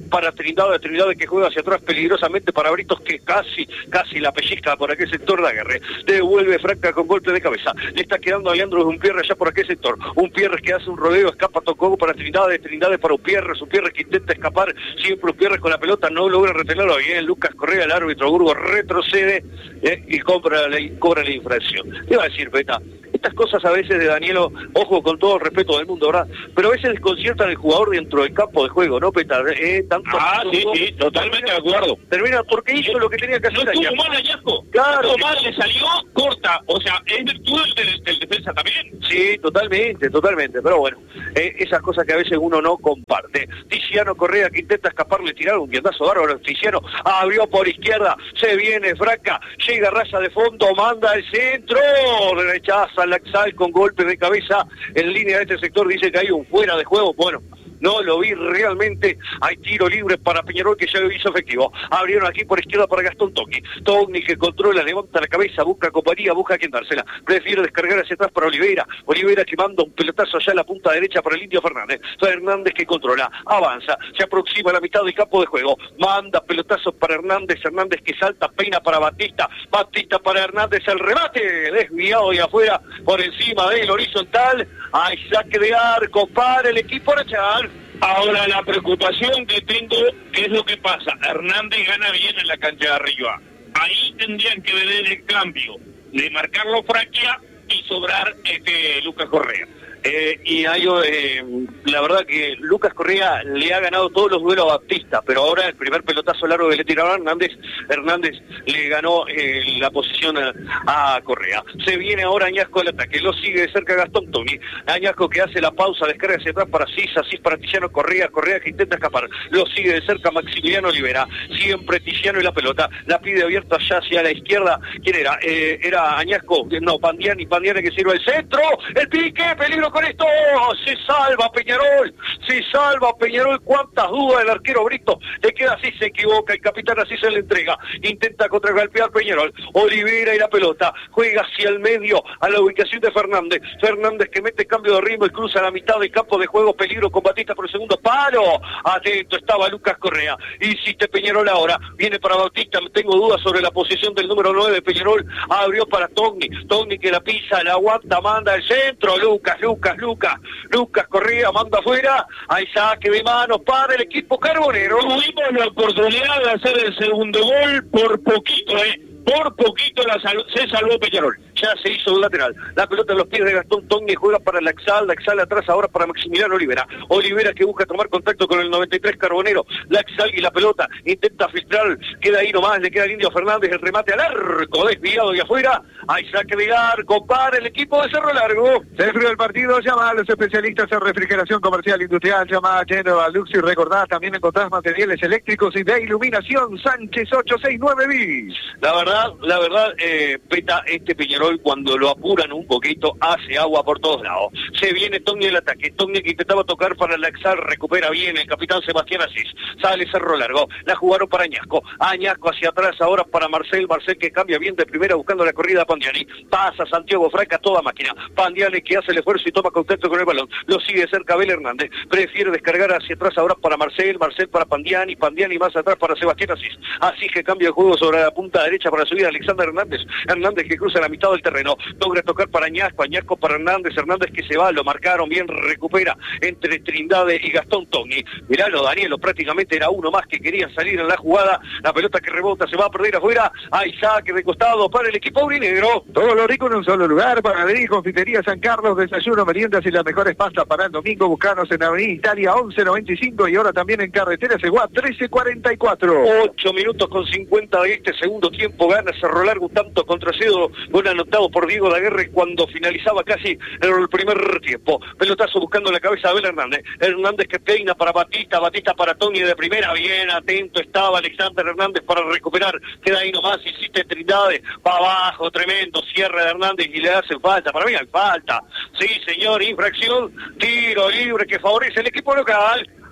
Trindade, Trindade que juega hacia atrás peligrosamente para Britos, que casi, casi la pellizca por aquel sector de Aguirre. Devuelve Franca con golpe de cabeza. Le está quedando a Leandro Umpierre ya por aquel sector. Umpierre que hace un rodeo, escapa, tocó para Trindade, Trindade para Umpierre, Umpierre que intenta escapar, siempre Umpierre con la pelota, no logra retenerlo bien. Lucas Correa, el árbitro Burgos, retrocede eh, y cobra la, cobra la infracción. ¿Qué va a decir, Peta? Estas cosas a veces de Danielo, ojo, con todo el respeto del mundo, ¿verdad? Pero a veces desconciertan al jugador dentro del campo de juego, ¿no, Peta? Eh, tanto ah, sí, sí, totalmente de acuerdo. Termina porque hizo lo que tenía que hacer. No estuvo mal Añasco. Claro. No estuvo mal, le salió corta. O sea, es virtud del, del defensa también. Sí, totalmente, totalmente. Pero bueno, eh, esas cosas que a veces uno no comparte. Tiziano Correa que intenta escapar, le tiraron un guiandazo bárbaro. Tiziano abrió por izquierda, se viene Franca, llega Raya de fondo, manda el centro, rechaza Laxal con golpe de cabeza en línea de este sector, dice que hay un fuera de juego. Bueno, no lo vi realmente. Hay tiro libre para Peñarol que ya lo hizo efectivo. Abrieron aquí por izquierda para Gastón Togni. Togni que controla, levanta la cabeza, busca compañía, busca a quien dársela. Prefiere descargar hacia atrás para Olivera. Olivera que manda un pelotazo allá a la punta derecha para el Indio Fernández. Fernández que controla, avanza, se aproxima a la mitad del campo de juego. Manda pelotazos para Hernández. Hernández que salta, peina para Batista. Batista para Hernández, el remate. Desviado y afuera por encima del horizontal. Hay saque de arco para el equipo Rachal. Ahora la preocupación que tengo es lo que pasa. Hernández gana bien en la cancha de arriba. Ahí tendrían que ver el cambio de marcarlo Fraquia y sobrar este Lucas Correa. Eh, y hay, eh, la verdad que Lucas Correa le ha ganado todos los duelos a Baptista, pero ahora el primer pelotazo largo que le tiraron a Hernández, Hernández le ganó eh, la posición a, a Correa. Se viene ahora Añasco al ataque, lo sigue de cerca Gastón Togni. Añasco que hace la pausa, descarga hacia atrás para Cis, Cis para Tiziano Correa, Correa que intenta escapar, lo sigue de cerca Maximiliano Olivera, siempre Tiziano y la pelota, la pide abierta allá hacia la izquierda. ¿Quién era? Eh, era Añasco, no, Pandiani, Pandiani que sirve el centro, el pique, peligro con esto, se salva Peñarol, se salva Peñarol. Cuántas dudas el arquero Brito, le queda así, se equivoca, el capitán así se le entrega, intenta contragolpear Peñarol, Olivera y la pelota, juega hacia el medio, a la ubicación de Fernández, Fernández que mete cambio de ritmo y cruza la mitad del campo de juego, peligro con Batista por el segundo palo, atento estaba Lucas Correa, insiste Peñarol ahora, viene para Batista, tengo dudas sobre la posición del número nueve de Peñarol, abrió para Togni, Togni que la pisa, la aguanta, manda el centro, Lucas, Lucas, Lucas, Lucas Correa manda afuera, hay saque de manos para el equipo carbonero. Tuvimos la oportunidad de hacer el segundo gol por poquito, eh. Por poquito la sal se salvó Peñarol. Ya se hizo un lateral. La pelota en los pies de Gastón Togni, juega para Laxal, Laxal atrás ahora para Maximiliano Olivera. Olivera que busca tomar contacto con el noventa y tres Carbonero. Laxal y la pelota intenta filtrar, queda ahí nomás, le queda al Indio Fernández, el remate al arco, desviado y afuera. Hay saque de arco para el equipo de Cerro Largo. Se enfrió el partido, llama a los especialistas en refrigeración comercial industrial, llama a General Lux y recordad, también encontrás materiales eléctricos y de iluminación, Sánchez ocho seis nueve bis. La verdad La verdad, eh, Peta, este Peñarol cuando lo apuran un poquito hace agua por todos lados. Se viene Togni el ataque, Togni que intentaba tocar para Laxal, recupera bien el capitán Sebastián Asís, sale Cerro Largo, la jugaron para Añasco, Añasco hacia atrás ahora para Marcel, Marcel que cambia bien de primera buscando la corrida a Pandiani, pasa Santiago Franca toda máquina, Pandiani que hace el esfuerzo y toma contacto con el balón, lo sigue cerca Abel Hernández, prefiere descargar hacia atrás ahora para Marcel, Marcel para Pandiani, Pandiani más atrás para Sebastián Asís, Asís que cambia el juego sobre la punta derecha para subir a Alexander Hernández, Hernández que cruza la mitad del terreno, logra tocar para Añasco, Añasco para Hernández, Hernández que se va, lo marcaron bien, recupera entre Trindade y Gastón Togni. Miralo, Danielo, prácticamente era uno más que quería salir en la jugada, la pelota que rebota se va a perder afuera, hay saque de costado para el equipo aurinegro. Todo lo rico en un solo lugar, Panadería y Confitería San Carlos, desayuno, meriendas y las mejores pastas para el domingo, buscanos en Avenida Italia once noventa y cinco y ahora también en Carretera Seguá trece cuarenta y cuatro. ocho minutos con cincuenta de este segundo tiempo, gana Cerro Largo tanto contra cero, gol anotado por Diego Daguerre cuando finalizaba casi el primer tiempo. Pelotazo buscando la cabeza de Abel Hernández. Hernández que peina para Batista, Batista para Togni de primera, bien atento estaba Alexander Hernández para recuperar, queda ahí nomás, insiste Trindade, va abajo, tremendo cierre de Hernández y le hace falta, para mí hay falta. Sí señor, infracción, tiro libre que favorece el equipo local.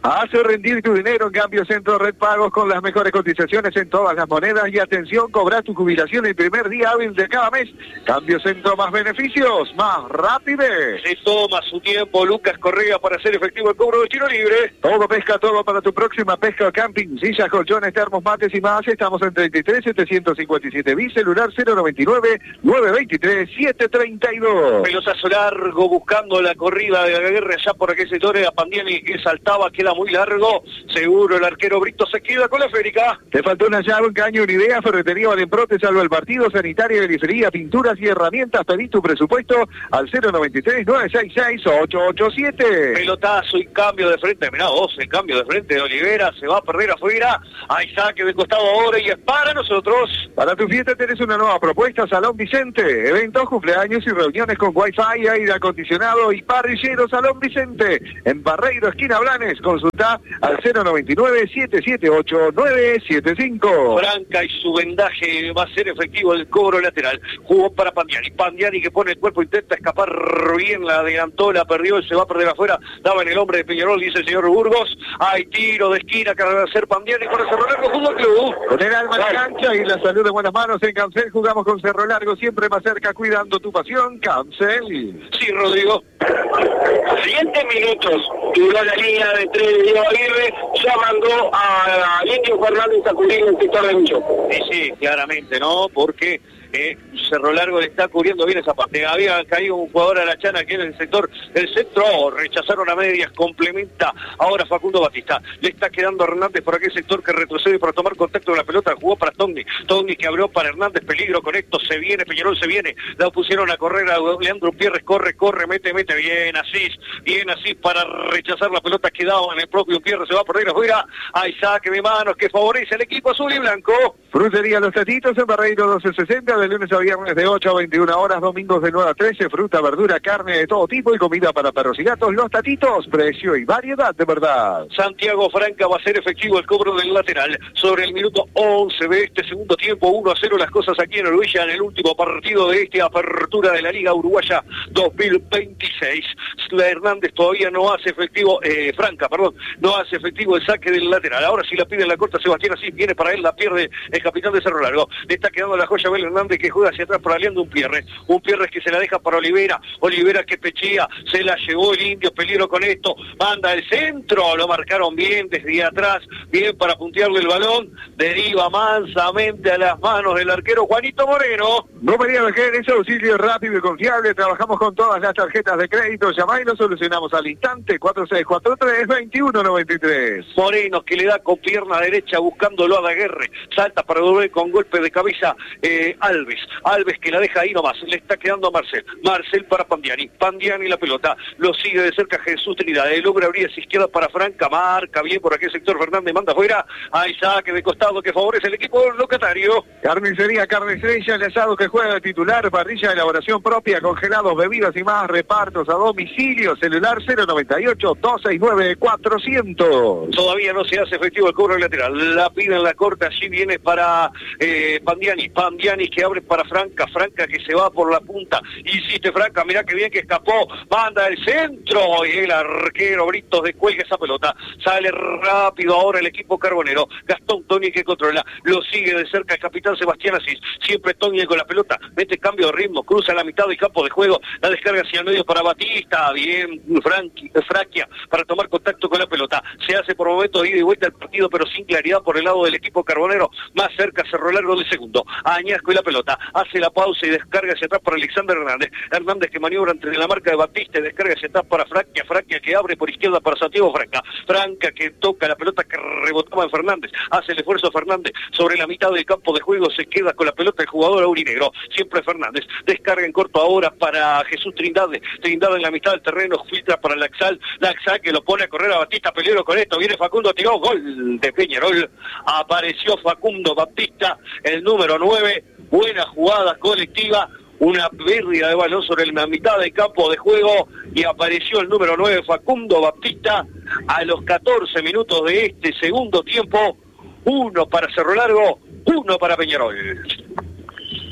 Hace rendir tu dinero en Cambio Centro Red Pagos con las mejores cotizaciones en todas las monedas y atención, cobra tu jubilación el primer día hábil de cada mes. Cambio Centro, más beneficios, más rapidez. Se toma su tiempo Lucas Correa para hacer efectivo el cobro de tiro libre. Todo pesca, todo para tu próxima pesca o camping, sillas, colchones, termos, mates y más. Estamos en treinta y tres setecientos cincuenta y siete B, celular cero noventa y nueve, nueve veintitrés, setecientos treinta y dos. Pelotazo largo buscando la corrida de la guerra allá por aquel sector de Pandiani que saltaba, queda muy largo. Seguro el arquero Brito se queda con la esférica. Te faltó una llave, un caño, una idea. Ferretería Valenpro te salva el partido. Sanitaria, periferia, pinturas y herramientas. Pedí tu presupuesto al cero noventa y tres, nueve seis seis, ocho ocho siete. Pelotazo y cambio de frente. Mirá vos, el cambio de frente de Olivera. Se va a perder afuera. Hay saque de costado ahora y es para nosotros. Para tu fiesta tenés una nueva propuesta. Salón Vicente. Eventos, cumpleaños y reuniones con Wi-Fi, aire acondicionado y parrillero. Salón Vicente. En Barreiro, esquina Blanes. Consulta al cero noventa y nueve, siete siete ocho, nueve siete cinco. Franca y su vendaje va a ser efectivo el cobro lateral. Jugó para Pandiani. Pandiani que pone el cuerpo, intenta escapar bien, la adelantó, la perdió, se va a perder afuera. Daba en el hombre de Peñarol, dice el señor Burgos. Hay tiro de esquina que va a hacer Pandiani para Cerro Largo Fútbol Club. Con el alma en la cancha y la salud de buenas manos en Cancel, jugamos con Cerro Largo, siempre más cerca, cuidando tu pasión. Cancel. Sí, Rodrigo. Siguientes minutos, duró la línea de tres de Diego Aguirre, ya mandó a Indio Fernández a cubrir el sector de Mucho. Sí, sí, claramente, ¿no? Porque eh, Cerro Largo le está cubriendo bien esa parte. Había caído un jugador a la chana aquí en el sector del centro, rechazaron a medias, complementa ahora Facundo Batista. Le está quedando a Hernández por aquel sector que retrocede para tomar contacto con la pelota, jugó para Togni. Togni que abrió para Hernández, peligro con esto, se viene, Peñarol se viene, la pusieron a correr a Leandro Pierres, corre, corre, mete, mete, bien Asís, bien Asís para rechazar la pelota, quedaba en el propio Pierres, se va a perder afuera. Hay saque de manos que favorece al equipo azul y blanco. Frutería Los Tatitos en Barreiro doce sesenta, de lunes a viernes de ocho a veintiuna horas, domingos de nueve a trece, fruta, verdura, carne de todo tipo y comida para perros y gatos. Los Tatitos, precio y variedad de verdad. Santiago Franca va a ser efectivo el cobro del lateral sobre el minuto once de este segundo tiempo, uno a cero las cosas aquí en Uruguaya en el último partido de esta apertura de la Liga Uruguaya dos mil veintiséis. Hernández todavía no hace efectivo, eh, Franca, perdón, no hace efectivo el saque del lateral. Ahora sí la pide en la corta Sebastián Asís, viene para él, la pierde el capitán de Cerro Largo. Le está quedando la joya Abel Hernández que juega hacia atrás para Leandro un Pierres. Un Pierres que se la deja para Olivera. Olivera que pechea, se la llevó el Indio, peligro con esto. Manda el centro, lo marcaron bien desde atrás, bien para puntearle el balón. Deriva mansamente a las manos del arquero Juanito Moreno. No María Vejer, auxilio rápido y confiable. Trabajamos con todas las tarjetas de crédito. Llamá y lo solucionamos al instante. cuatro seis cuatro tres, dos uno nueve tres. Moreno que le da con pierna derecha buscándolo a Daguerre. Salta para volver con golpe de cabeza eh, Alves. Alves que la deja ahí nomás. Le está quedando a Marcel. Marcel para Pandiani. Pandiani la pelota. Lo sigue de cerca Jesús Trinidad. Logra abrir esa izquierda para Franca. Marca bien por aquel sector. Fernández manda afuera. Hay saque de costado que favorece el equipo locatario. Carnicería Carne Estrella, el asado que juega de titular. Parrilla de elaboración propia. Congelados, bebidas y más. Repartos a domicilio. Celular cero noventa y ocho, dos seis nueve, cuatrocientos. Todavía no se hace efectivo el cobro lateral. La pide en la corte. Allí viene para eh, Pandiani. Pandiani que abre para Franca. Franca que se va por la punta. Insiste Franca. Mirá que bien que escapó. Manda el centro. Y el arquero Britos descuelga esa pelota. Sale rápido ahora el equipo carbonero. Gastón Toni que controla. Lo sigue de cerca el capitán Sebastián Asís. Siempre Toni con la pelota. Mete cambio de ritmo. Cruza la mitad del campo de juego. La descarga hacia el medio para Batista. Bien Franqui, Fraquia para tomar contacto con la pelota. Se hace por momentos ida y vuelta el partido, pero sin claridad por el lado del equipo carbonero. Más cerca Cerro Largo del segundo. Añasco y la pelota. Hace la pausa y descarga hacia atrás para Alexander Hernández. Hernández que maniobra entre la marca de Batista y descarga hacia atrás para Fraquia. Fraquia que abre por izquierda para Santiago Franca. Franca que toca la pelota que rebotaba en Fernández. Hace el esfuerzo Fernández sobre la mitad del campo de juego. Se queda con la pelota el jugador aurinegro. Siempre Fernández. Descarga en corto ahora para Jesús Trindade. Trindade en la mitad del terreno. Filtra para Laxal. Laxal que lo pone a correr a Batista. Peligro con esto. Viene Facundo. Tiró. Gol de Peñarol. Apareció Facundo Batista. El número nueve. Buena jugada colectiva. Una pérdida de balón sobre la mitad del campo de juego y apareció el número nueve Facundo Baptista a los catorce minutos de este segundo tiempo. Uno para Cerro Largo, uno para Peñarol.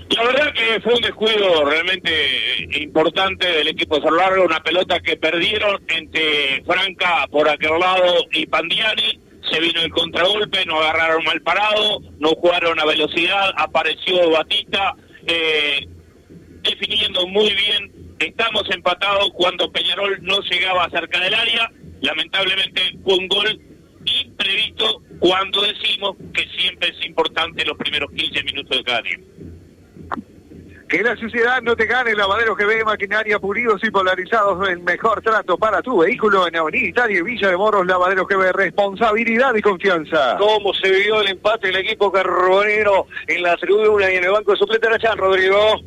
La verdad que fue un descuido realmente importante del equipo de Cerro Largo, una pelota que perdieron entre Franca por aquel lado y Pandiani, se vino el contragolpe, no agarraron mal parado, no jugaron a velocidad, apareció Batista, eh, definiendo muy bien, estamos empatados cuando Peñarol no llegaba cerca del área, lamentablemente fue un gol imprevisto cuando decimos que siempre es importante los primeros quince minutos de cada tiempo. Que la suciedad no te gane. Lavaderos G B, maquinaria, pulidos y polarizados, el mejor trato para tu vehículo en Avenida Italia y Villa de Moros. Lavaderos G B, responsabilidad y confianza. ¿Cómo se vivió el empate del equipo carbonero en la tribuna y en el banco de suplentes de la Chan, Rodrigo?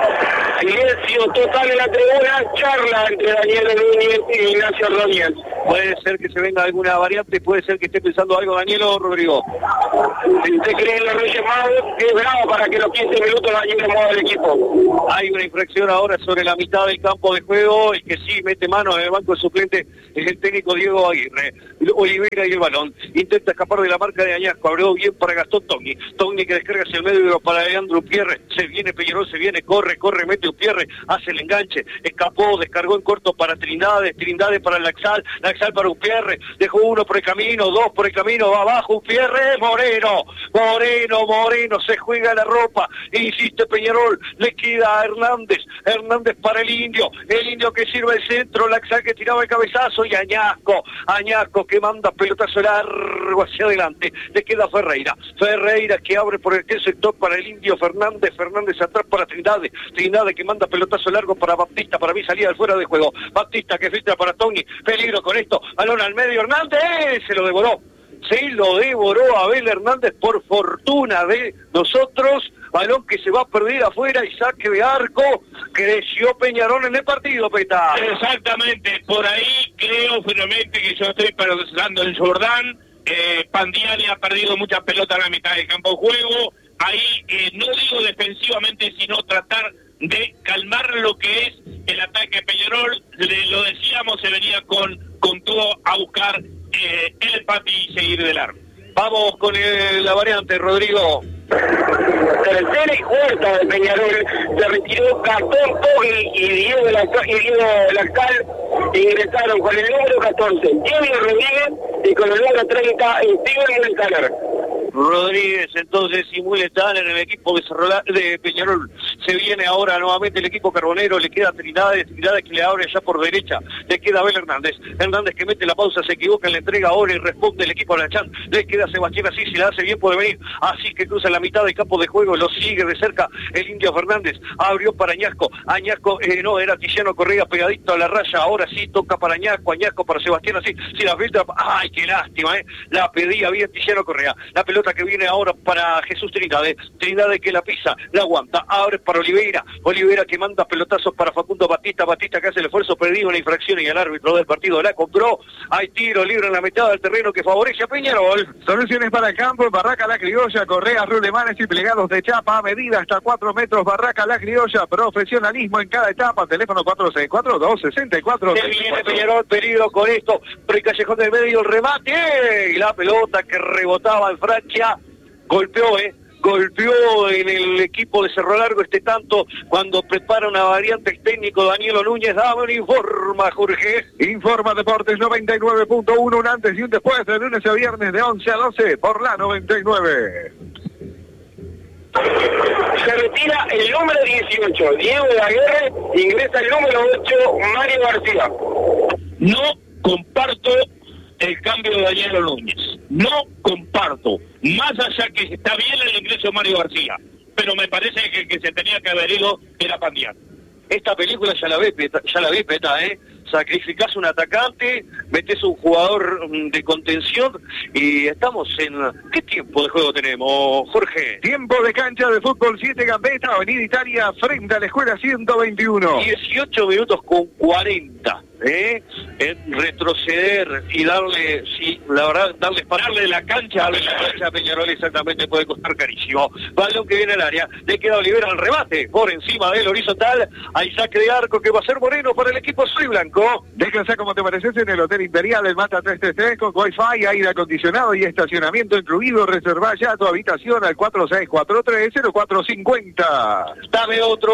Silencio total en la tribuna, charla entre Daniel Núñez y Ignacio Ordóñez. Puede ser que se venga alguna variante, puede ser que esté pensando algo Daniel o Rodrigo. Si usted cree en los Reyes Magos, es bravo para que los quince minutos Daniel mueva el equipo. Hay una infracción ahora sobre la mitad del campo de juego y que sí mete mano en el banco de suplente es el técnico Diego Aguirre. Olivera y el balón. Intenta escapar de la marca de Añasco. Abrió bien para Gastón Togni. Togni que descarga hacia el medio para Leandro Pierre. Se viene Peñarol, se viene, corre, corre, mete Pierre, hace el enganche. Escapó, descargó en corto para Trindade. Trindade para Laxal. Laxal para Upierre. Dejó uno por el camino, dos por el camino. Va abajo Upierre. Moreno. Moreno, Moreno. Se juega la ropa. Insiste Peñarol. Le queda a Hernández. Hernández para el Indio. El Indio que sirve el centro. Laxal que tiraba el cabezazo. Y Añasco. Añasco que manda pelotazo largo hacia adelante. Le queda Ferreira. Ferreira que abre por el sector para el Indio Fernández. Fernández atrás para Trindade. Trindade que manda pelotazo largo para Baptista. Para mí salida del fuera de juego. Baptista que filtra para Togni. Peligro con esto. Balón al medio. Hernández se lo devoró. Se lo devoró Abel Hernández por fortuna de nosotros. Balón que se va a perder afuera y saque de arco. Creció Peñarol en el partido, Peta. Exactamente, por ahí creo firmemente que yo estoy pensando en Jordán. Eh, Pandiani ha perdido muchas pelotas en la mitad del campo de juego. Ahí eh, no digo defensivamente, sino tratar de calmar lo que es el ataque de Peñarol. Le, lo decíamos, se venía con, con todo a buscar eh, el empate y seguir de largo. Vamos con el, la variante, Rodrigo. Tercera y cuarta de Peñarol, se retiró Gastón Togni y Diego Laxal, ingresaron con el número catorce Jimmy Rodríguez y con el número treinta Steven Muletaner. Rodríguez entonces y Muletaner en el equipo de, Cerrola, de Peñarol. Se viene ahora nuevamente el equipo carbonero, le queda Trindade, Trindade que le abre allá por derecha, le queda Abel Hernández, Hernández que mete la pausa, se equivoca en la entrega ahora y responde el equipo de la Chan, le queda Sebastián así, si la hace bien puede venir, así que cruza la mitad del campo de juego, lo sigue de cerca el Indio Fernández, abrió para Añasco, Añasco, eh, no, era Tiziano Correa pegadito a la raya, ahora sí toca para Añasco, Añasco para Sebastián así, si la filtra, ay qué lástima, eh, la pedía bien Tiziano Correa, la pelota que viene ahora para Jesús Trindade, Trindade que la pisa, la aguanta, abre para Oliveira, Oliveira que manda pelotazos para Facundo Batista, Batista que hace el esfuerzo perdido en la infracción y el árbitro del partido la compró, hay tiro libre en la mitad del terreno que favorece a Peñarol. Soluciones para el campo en Barraca La Criolla, correas, rulemanes y plegados de chapa a medida hasta cuatro metros. Barraca La Criolla, profesionalismo en cada etapa, teléfono cuatro seis cuatro, dos seis cuatro. Se viene Peñarol, peligro con esto, por el callejón del medio, el remate, y la pelota que rebotaba en Francia, golpeó, eh, golpeó en el equipo de Cerro Largo este tanto cuando prepara una variante el técnico Daniel Núñez. Dame un informa, Jorge. Informa Deportes noventa y nueve punto uno, un antes y un después, de lunes a viernes de once a doce por la noventa y nueve. Se retira el número dieciocho, Diego Aguirre, ingresa el número ocho, Mario García. No comparto el cambio de Daniel Núñez. No comparto. Más allá que está bien el ingreso de Mario García, pero me parece que el que se tenía que haber ido era Pandiani. Esta película ya la ve, Peta, ya la vi, Peta, ¿eh? Sacrificás un atacante, metés un jugador de contención y estamos en... ¿Qué tiempo de juego tenemos, Jorge? Tiempo de cancha de fútbol siete Gambetta, Avenida Italia, frente a la escuela ciento veintiuno. dieciocho minutos con cuarenta. ¿Eh? En retroceder y darle, sí, la verdad, darle darle la cancha, darle la cancha a Peñarol exactamente puede costar carísimo. Balón que viene al área, le queda Olivera al rebate, por encima del horizontal, hay saque de arco que va a ser Moreno para el equipo azul y blanco. Blanco. Descansa como te pareces en el Hotel Imperial, el Mata trescientos treinta y tres con Wi-Fi, aire acondicionado y estacionamiento incluido. Reserva ya tu habitación al cuatro seis cuatro tres cero cuatro cinco cero. Dame otro.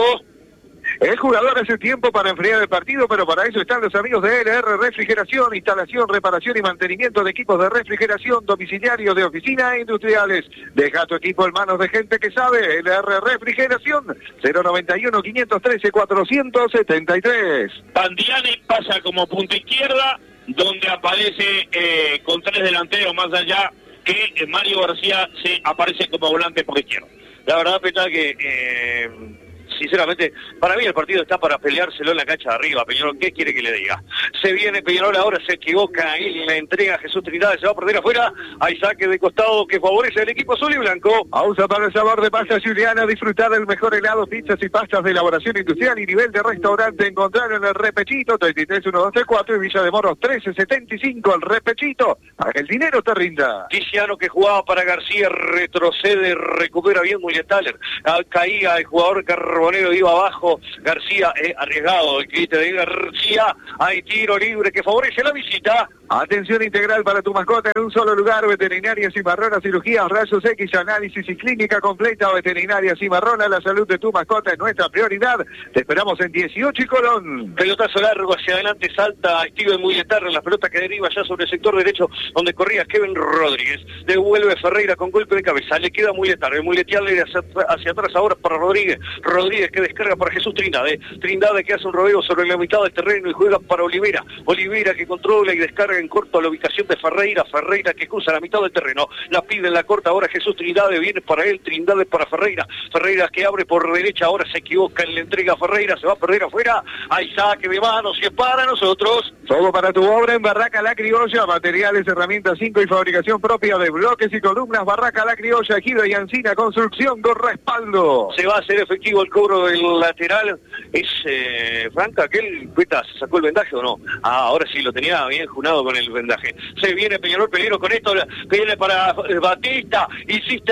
El jugador hace tiempo para enfriar el partido, pero para eso están los amigos de L R Refrigeración, instalación, reparación y mantenimiento de equipos de refrigeración, domiciliarios, de oficina e industriales. Deja tu equipo en manos de gente que sabe. L R Refrigeración, cero noventa y uno, quinientos trece, cuatrocientos setenta y tres. Pandiani pasa como punta izquierda, donde aparece eh, con tres delanteros más allá que eh, Mario García se aparece como volante por izquierda. La verdad, Peta, que... Eh... sinceramente, para mí el partido está para peleárselo en la cancha de arriba. Peñarol, ¿qué quiere que le diga? Se viene Peñarol, ahora se equivoca y le entrega a Jesús Trinidad, se va a perder afuera. Hay saque de costado que favorece al equipo azul y blanco. Pausa para el sabor de pasta Juliana, disfrutar del mejor helado, pizzas y pastas de elaboración industrial y nivel de restaurante. Encontrar en el Repechito, treinta y tres, mil doscientos treinta y cuatro y Villa de Moros, trece setenta y cinco, el Repechito, para que el dinero te rinda. Tiziano, que jugaba para García, retrocede, recupera bien Mulletaler. Caía el jugador Carbonero, iba abajo, García, eh, arriesgado el quite de García, hay tiro libre que favorece la visita. Atención integral para tu mascota en un solo lugar, veterinaria Cimarrona, cirugías, rayos X, análisis y clínica completa. Veterinaria Cimarrona, la salud de tu mascota es nuestra prioridad. Te esperamos en dieciocho y Colón. Pelotazo largo hacia adelante, salta Steven Muilletarra, la pelota que deriva ya sobre el sector derecho donde corría Kevin Rodríguez. Devuelve Ferreira con golpe de Cabeza, le queda Muilletarra, Muilletarra hacia, hacia atrás ahora para Rodríguez. Rodríguez que descarga para Jesús Trindade. Trindade que hace un rodeo sobre la mitad del terreno y juega para Olivera. Olivera que controla y descarga en corto a la ubicación de Ferreira. Ferreira que cruza la mitad del terreno. La pide en la corta ahora Jesús Trindade. Viene para él, Trindade para Ferreira. Ferreira que abre por derecha. Ahora se equivoca en la entrega a Ferreira. Se va a perder afuera. Hay saque de manos y es para nosotros. Todo para tu obra en Barraca La Criolla. Materiales, herramientas cinco y fabricación propia de bloques y columnas. Barraca La Criolla, Ejido y Ancina. Construcción con respaldo. Se va a hacer efectivo el cobro del lateral. Es eh, Franca, aquel Peta, ¿se sacó el vendaje o no? Ah, ahora sí lo tenía bien junado con el vendaje. Se viene Peñarol, peligro con esto, viene para eh, Batista, hiciste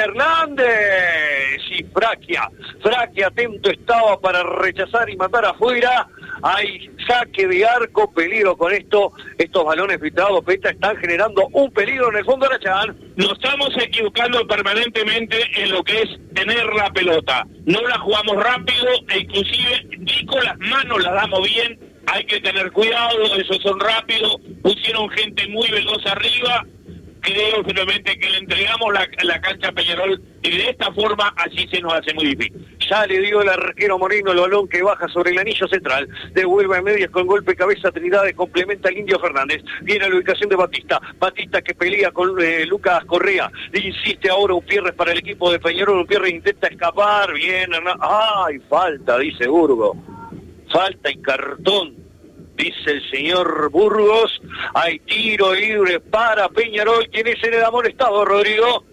Hernández y Fraquia. Fraquia atento estaba para rechazar y matar afuera. Hay saque de arco, peligro con esto. Estos balones filtrados, Peta, están generando un peligro en el fondo de la Chan. Nos estamos equivocando permanentemente en lo que es tener la pelota. No la jugamos rápido e inclusive ni con las manos la damos bien. Hay que tener cuidado, esos son rápidos. Pusieron gente muy veloz arriba. Creo finalmente que le entregamos la, la cancha a Peñarol y de esta forma así se nos hace muy difícil. Ya le dio el arquero Moreno el balón que baja sobre el anillo central. Devuelve a medias con golpe de cabeza Trinidad, complementa al Indio Fernández. Viene a la ubicación de Batista. Batista que pelea con eh, Lucas Correa. Insiste ahora un Pierres para el equipo de Peñarol. Un Pierres intenta escapar. Bien. ¡Ay, falta! Dice Burgo. Falta y cartón, dice el señor Burgos. Hay tiro libre para Peñarol. ¿Quién es el amonestado, Rodrigo?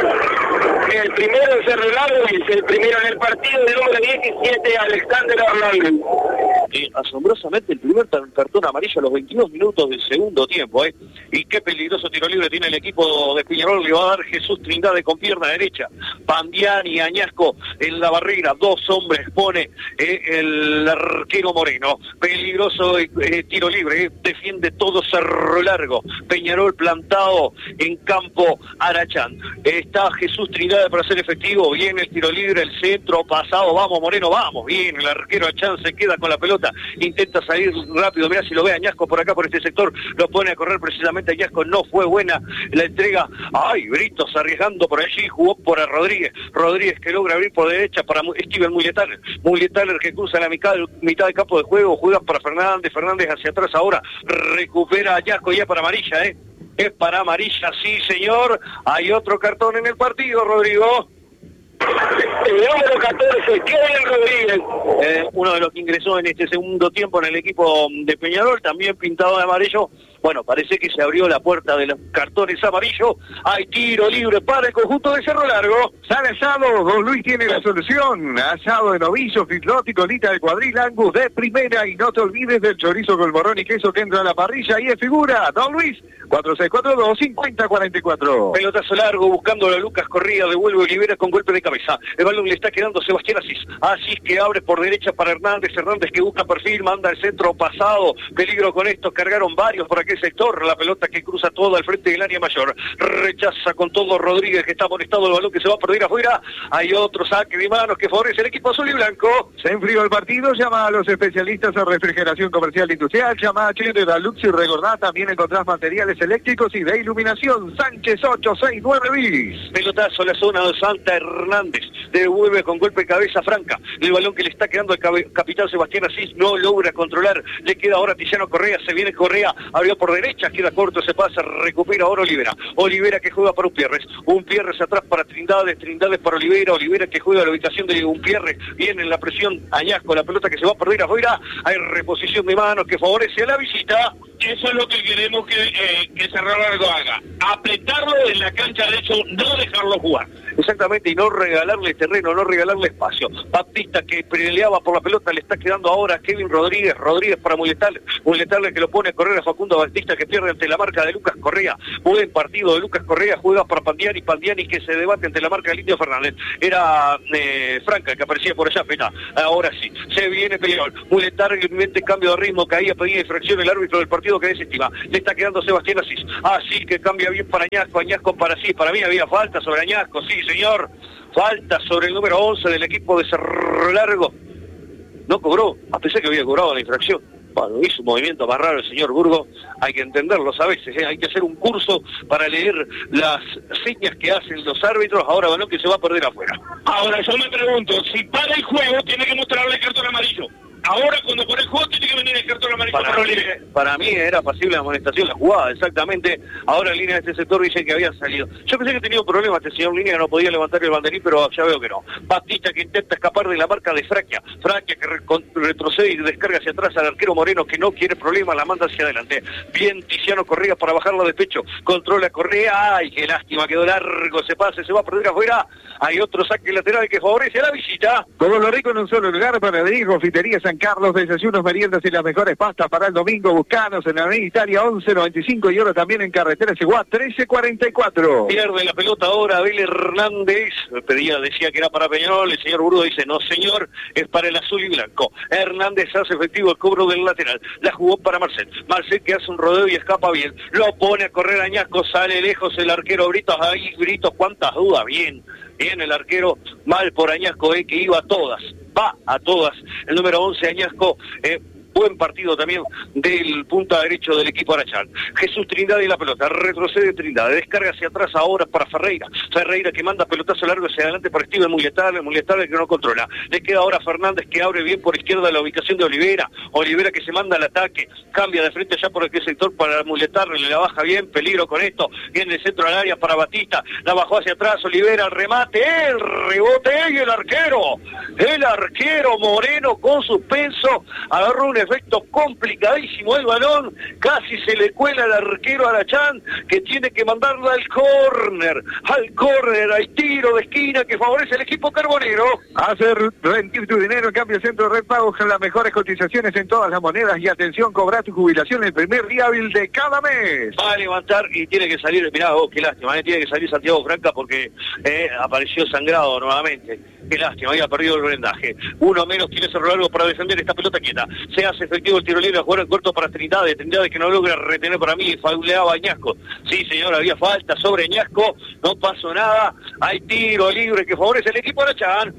El primero en Cerro Largo y el primero en el partido, el número diecisiete, Alexander Hernández. Eh, asombrosamente el primer cartón amarillo a los veintidós minutos del segundo tiempo, ¿eh? Y qué peligroso tiro libre tiene el equipo de Peñarol. Le va a dar Jesús Trindade con pierna derecha. Pandiani y Añasco en la barrera. Dos hombres pone eh, el arquero Moreno. Peligroso eh, tiro libre. Eh. Defiende todo Cerro Largo. Peñarol plantado en campo Arachán. Está Jesús Trindade para ser efectivo. Viene el tiro libre, el centro pasado. Vamos Moreno, vamos. Bien, el arquero Arachán se queda con la pelota. Intenta salir rápido, mirá si lo ve Añasco por acá, por este sector, lo pone a correr precisamente Añasco, no fue buena la entrega. Ay, Britos arriesgando por allí, jugó por a Rodríguez, Rodríguez que logra abrir por derecha para Steven Mulletaler, Mulletaler que cruza la mitad, mitad del campo de juego, juega para Fernández, Fernández hacia atrás ahora, recupera Añasco ya para amarilla, eh, es para amarilla, sí señor, hay otro cartón en el partido, Rodrigo. El número catorce, Kevin Rodríguez. Eh, uno de los que ingresó en este segundo tiempo en el equipo de Peñarol, también pintado de amarillo, Bueno, parece que se abrió la puerta de los cartones amarillos. Hay tiro libre para el conjunto de Cerro Largo. Sale asado, Don Luis tiene la solución. Asado de novillo, fislot y colita de cuadril Angus de primera. Y no te olvides del chorizo con morrón y queso que entra a la parrilla y es figura. Don Luis, cuatro seis cuatro dos, cinco cero cuatro cuatro. Pelotazo largo, buscando a Lucas Correa, devuelve Olivera con golpe de cabeza. El balón le está quedando Sebastián Asís. Asís que abre por derecha para Hernández. Hernández que busca perfil, manda el centro pasado. Peligro con esto, cargaron varios por aquel sector. La pelota que cruza todo al frente del área mayor. Rechaza con todo Rodríguez, que está amonestado el balón que se va a perder afuera. Hay otro saque de manos que favorece el equipo azul y blanco. Se enfrió el partido, llama a los especialistas en refrigeración comercial e industrial. Llama a Chile, la Lux y recordá, también encontrás materiales eléctricos y de iluminación. Sánchez ocho seis nueve bis. Pelotazo a la zona de Santa. Hernández devuelve con golpe de cabeza Franca. El balón que le está quedando al capitán Sebastián Asís no logra controlar. Le queda ahora Tiziano Correa. Se viene Correa, abrió por derecha, queda corto, se pasa, recupera ahora Olivera. Olivera que juega para Umpierres. Umpierres atrás para Trindades. Trindades para Olivera. Olivera que juega a la ubicación de Umpierres. Viene en la presión Añasco. La pelota que se va a perder afuera. Hay reposición de manos que favorece a la visita. Eso es lo que queremos que, eh, que Cerro Largo haga. Apretarlo en la cancha de hecho, no dejarlo jugar. Exactamente, y no regalarle terreno, no regalarle espacio. Baptista que peleaba por la pelota, le está quedando ahora a Kevin Rodríguez. Rodríguez para Muletal. Muletal que lo pone a correr a Facundo Baptista, que pierde ante la marca de Lucas Correa. Buen partido de Lucas Correa, juega para Pandiani. Pandiani que se debate ante la marca del Indio Fernández. Era eh, Franca que aparecía por allá, pena. Ahora sí, se viene Peñarol. Muletal que cambio de ritmo, caía, pedía infracción el árbitro del partido que desestima. Le está quedando Sebastián Asís. Asís que cambia bien para Añasco. Añasco para sí. Para mí había falta sobre Añasco, sí señor. Falta sobre el número once del equipo de Cerro Largo. No cobró, a pesar que había cobrado la infracción. Bueno, hizo un movimiento más raro el señor Burgo. Hay que entenderlos a veces, ¿eh? Hay que hacer un curso para leer las señas que hacen los árbitros. Ahora balón que se va a perder afuera. Ahora yo me pregunto, si para el juego tiene que mostrarle el cartón amarillo. Ahora cuando por el juego tiene que venir el cartón amarillo. Para, para, mí, para mí era pasible de amonestación la jugada, exactamente. Ahora en línea de este sector dicen que habían salido. Yo pensé que tenía un problema este señor Línea, que no podía levantar el banderín, pero ya veo que no. Baptista que intenta escapar de la marca de Fraquia. Fraquia que re retrocede y descarga hacia atrás al arquero Moreno, que no quiere problema, la manda hacia adelante. Bien Tiziano Correa para bajarla de pecho. Controla Correa. Ay, qué lástima, quedó largo, se pase, se va a perder afuera. Hay otro saque lateral que favorece a la visita. Todo lo rico en un solo lugar, para Panadería Confitería San Carlos, desayunos, meriendas y las mejores pastas para el domingo. Buscanos en la Avenida Italia once noventa y cinco y ahora también en carretera Seguá trece cuarenta y cuatro. Pierde la pelota ahora Abel Hernández. Pedía, decía que era para Peñarol. El señor Burgo dice, no señor, es para el azul y blanco. Hernández hace efectivo el cobro del lateral. La jugó para Marcel. Marcel que hace un rodeo y escapa bien. Lo pone a correr Añasco, sale lejos el arquero Britos. Ahí Britos, cuántas dudas. Bien. Bien el arquero, mal por Añasco, eh, que iba a todas, va a todas. El número once, Añasco, eh, buen partido también del punta derecho del equipo Arachán. Jesús Trindade y la pelota, retrocede Trindade, descarga hacia atrás ahora para Ferreira. Ferreira que manda pelotazo largo hacia adelante para Steven Muletable, Muletable que no controla. Le queda ahora Fernández que abre bien por izquierda la ubicación de Olivera. Olivera que se manda al ataque, cambia de frente allá por aquel sector para Muletable, le la baja bien, peligro con esto. Viene el centro al área para Batista, la bajó hacia atrás, Olivera, el remate, el rebote y el arquero. El arquero Moreno con suspenso, agarró un efecto complicadísimo el balón, casi se le cuela al arquero Arachán, que tiene que mandarla al córner, al córner, hay tiro de esquina que favorece al equipo carbonero. Hacer rendir tu dinero en cambio centro de Red Pago con las mejores cotizaciones en todas las monedas y atención, cobra tu jubilación el primer día hábil de cada mes. Va a levantar y tiene que salir, mirá, oh, qué lástima, eh, tiene que salir Santiago Franca porque eh, apareció sangrado nuevamente. Qué lástima, había perdido el blindaje. Uno menos tiene Cerro Largo para defender esta pelota quieta. Se hace efectivo el tiro libre a jugar en corto para Trindade. Trindade que no logra retener para mí, fauleaba Añasco. Sí, señor, había falta sobre Añasco. No pasó nada. Hay tiro libre que favorece el equipo Arachán.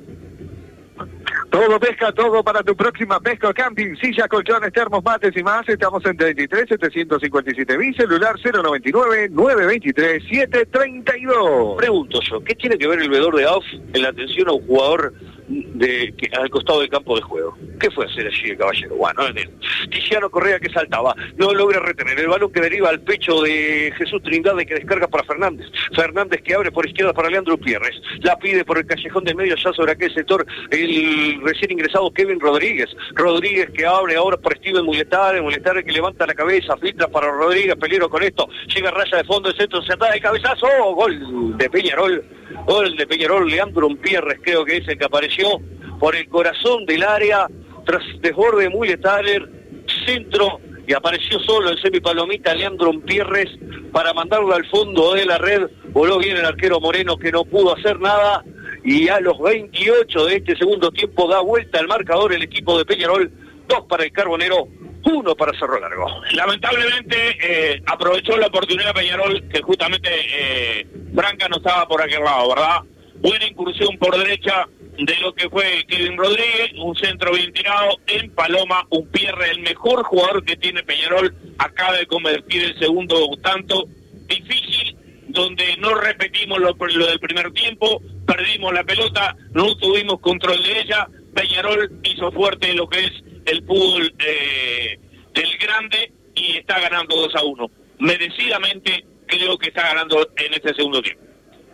Todo pesca, todo para tu próxima pesca o camping, silla, colchones, termos, mates y más. Estamos en treinta y tres setecientos cincuenta y siete B, celular cero noventa y nueve nueve veintitrés setecientos treinta y dos. Pregunto yo, ¿qué tiene que ver el veedor de A U F en la atención a un jugador de, que, al costado del campo de juego. ¿Qué fue a hacer allí el caballero? Bueno, Tiziano Correa que saltaba, no logra retener el balón que deriva al pecho de Jesús Trindade, que descarga para Fernández. Fernández que abre por izquierda para Leandro Pierres, la pide por el callejón del medio, ya sobre aquel sector el recién ingresado Kevin Rodríguez. Rodríguez que abre ahora por Steven Muletare, Muletare que levanta la cabeza, filtra para Rodríguez, peligro con esto, llega a raya de fondo, el centro se ataca de cabezazo, ¡oh! Gol de Peñarol, gol de Peñarol, Leandro Pierres creo que es el que apareció por el corazón del área, tras desborde de Muletare, centro, y apareció solo en semipalomita Leandro Pierres para mandarlo al fondo de la red. Voló bien el arquero Moreno que no pudo hacer nada, y a los veintiocho de este segundo tiempo da vuelta al marcador el equipo de Peñarol, dos para el Carbonero, uno para Cerro Largo. Lamentablemente eh, aprovechó la oportunidad Peñarol, que justamente eh, Branca no estaba por aquel lado, ¿verdad? Buena incursión por derecha de lo que fue Kevin Rodríguez, un centro bien tirado en Paloma, un Pierre, el mejor jugador que tiene Peñarol, acaba de convertir el segundo tanto, difícil, donde no repetimos lo, lo del primer tiempo, perdimos la pelota, no tuvimos control de ella, Peñarol hizo fuerte lo que es el fútbol eh, del grande y está ganando dos a uno. Merecidamente creo que está ganando en este segundo tiempo.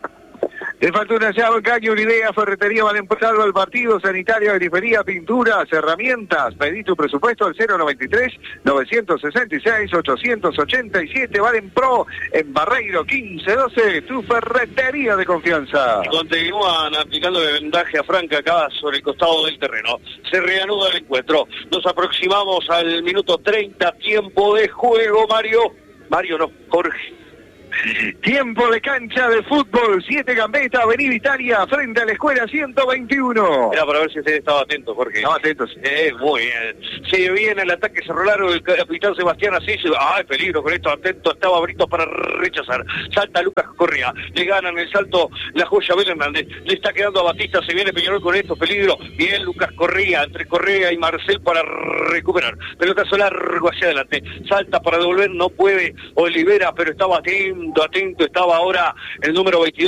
Le faltó una llave, caño, una idea, ferretería Valensalvo al partido, sanitario, periferia, pinturas, herramientas. Pedí tu presupuesto al cero noventa y tres, novecientos sesenta y seis, ochocientos ochenta y siete, Valen Pro, en Barreiro quince doce, tu ferretería de confianza. Continúan aplicando el vendaje a Franca acá sobre el costado del terreno. Se reanuda el encuentro. Nos aproximamos al minuto treinta, tiempo de juego, Mario. Mario no, Jorge. Tiempo de cancha de fútbol, siete Gambetta, Avenida Italia, frente a la escuela ciento veintiuno. Era para ver si usted estaba atento, Jorge. Estaba atento, sí. Eh, muy bien. Se viene el ataque Cerro Largo, el capitán Sebastián Asís. ¡Ay, peligro con esto! Atento, estaba Brito para rechazar. Salta Lucas Correa. Le ganan el salto la joya Abel Hernández. Le está quedando a Batista. Se viene Peñarol con esto, peligro. Bien, Lucas Correa, entre Correa y Marcel para recuperar. Pelotazo largo hacia adelante. Salta para devolver, no puede Olivera, pero estaba atento, atento. Estaba ahora el número veintidós.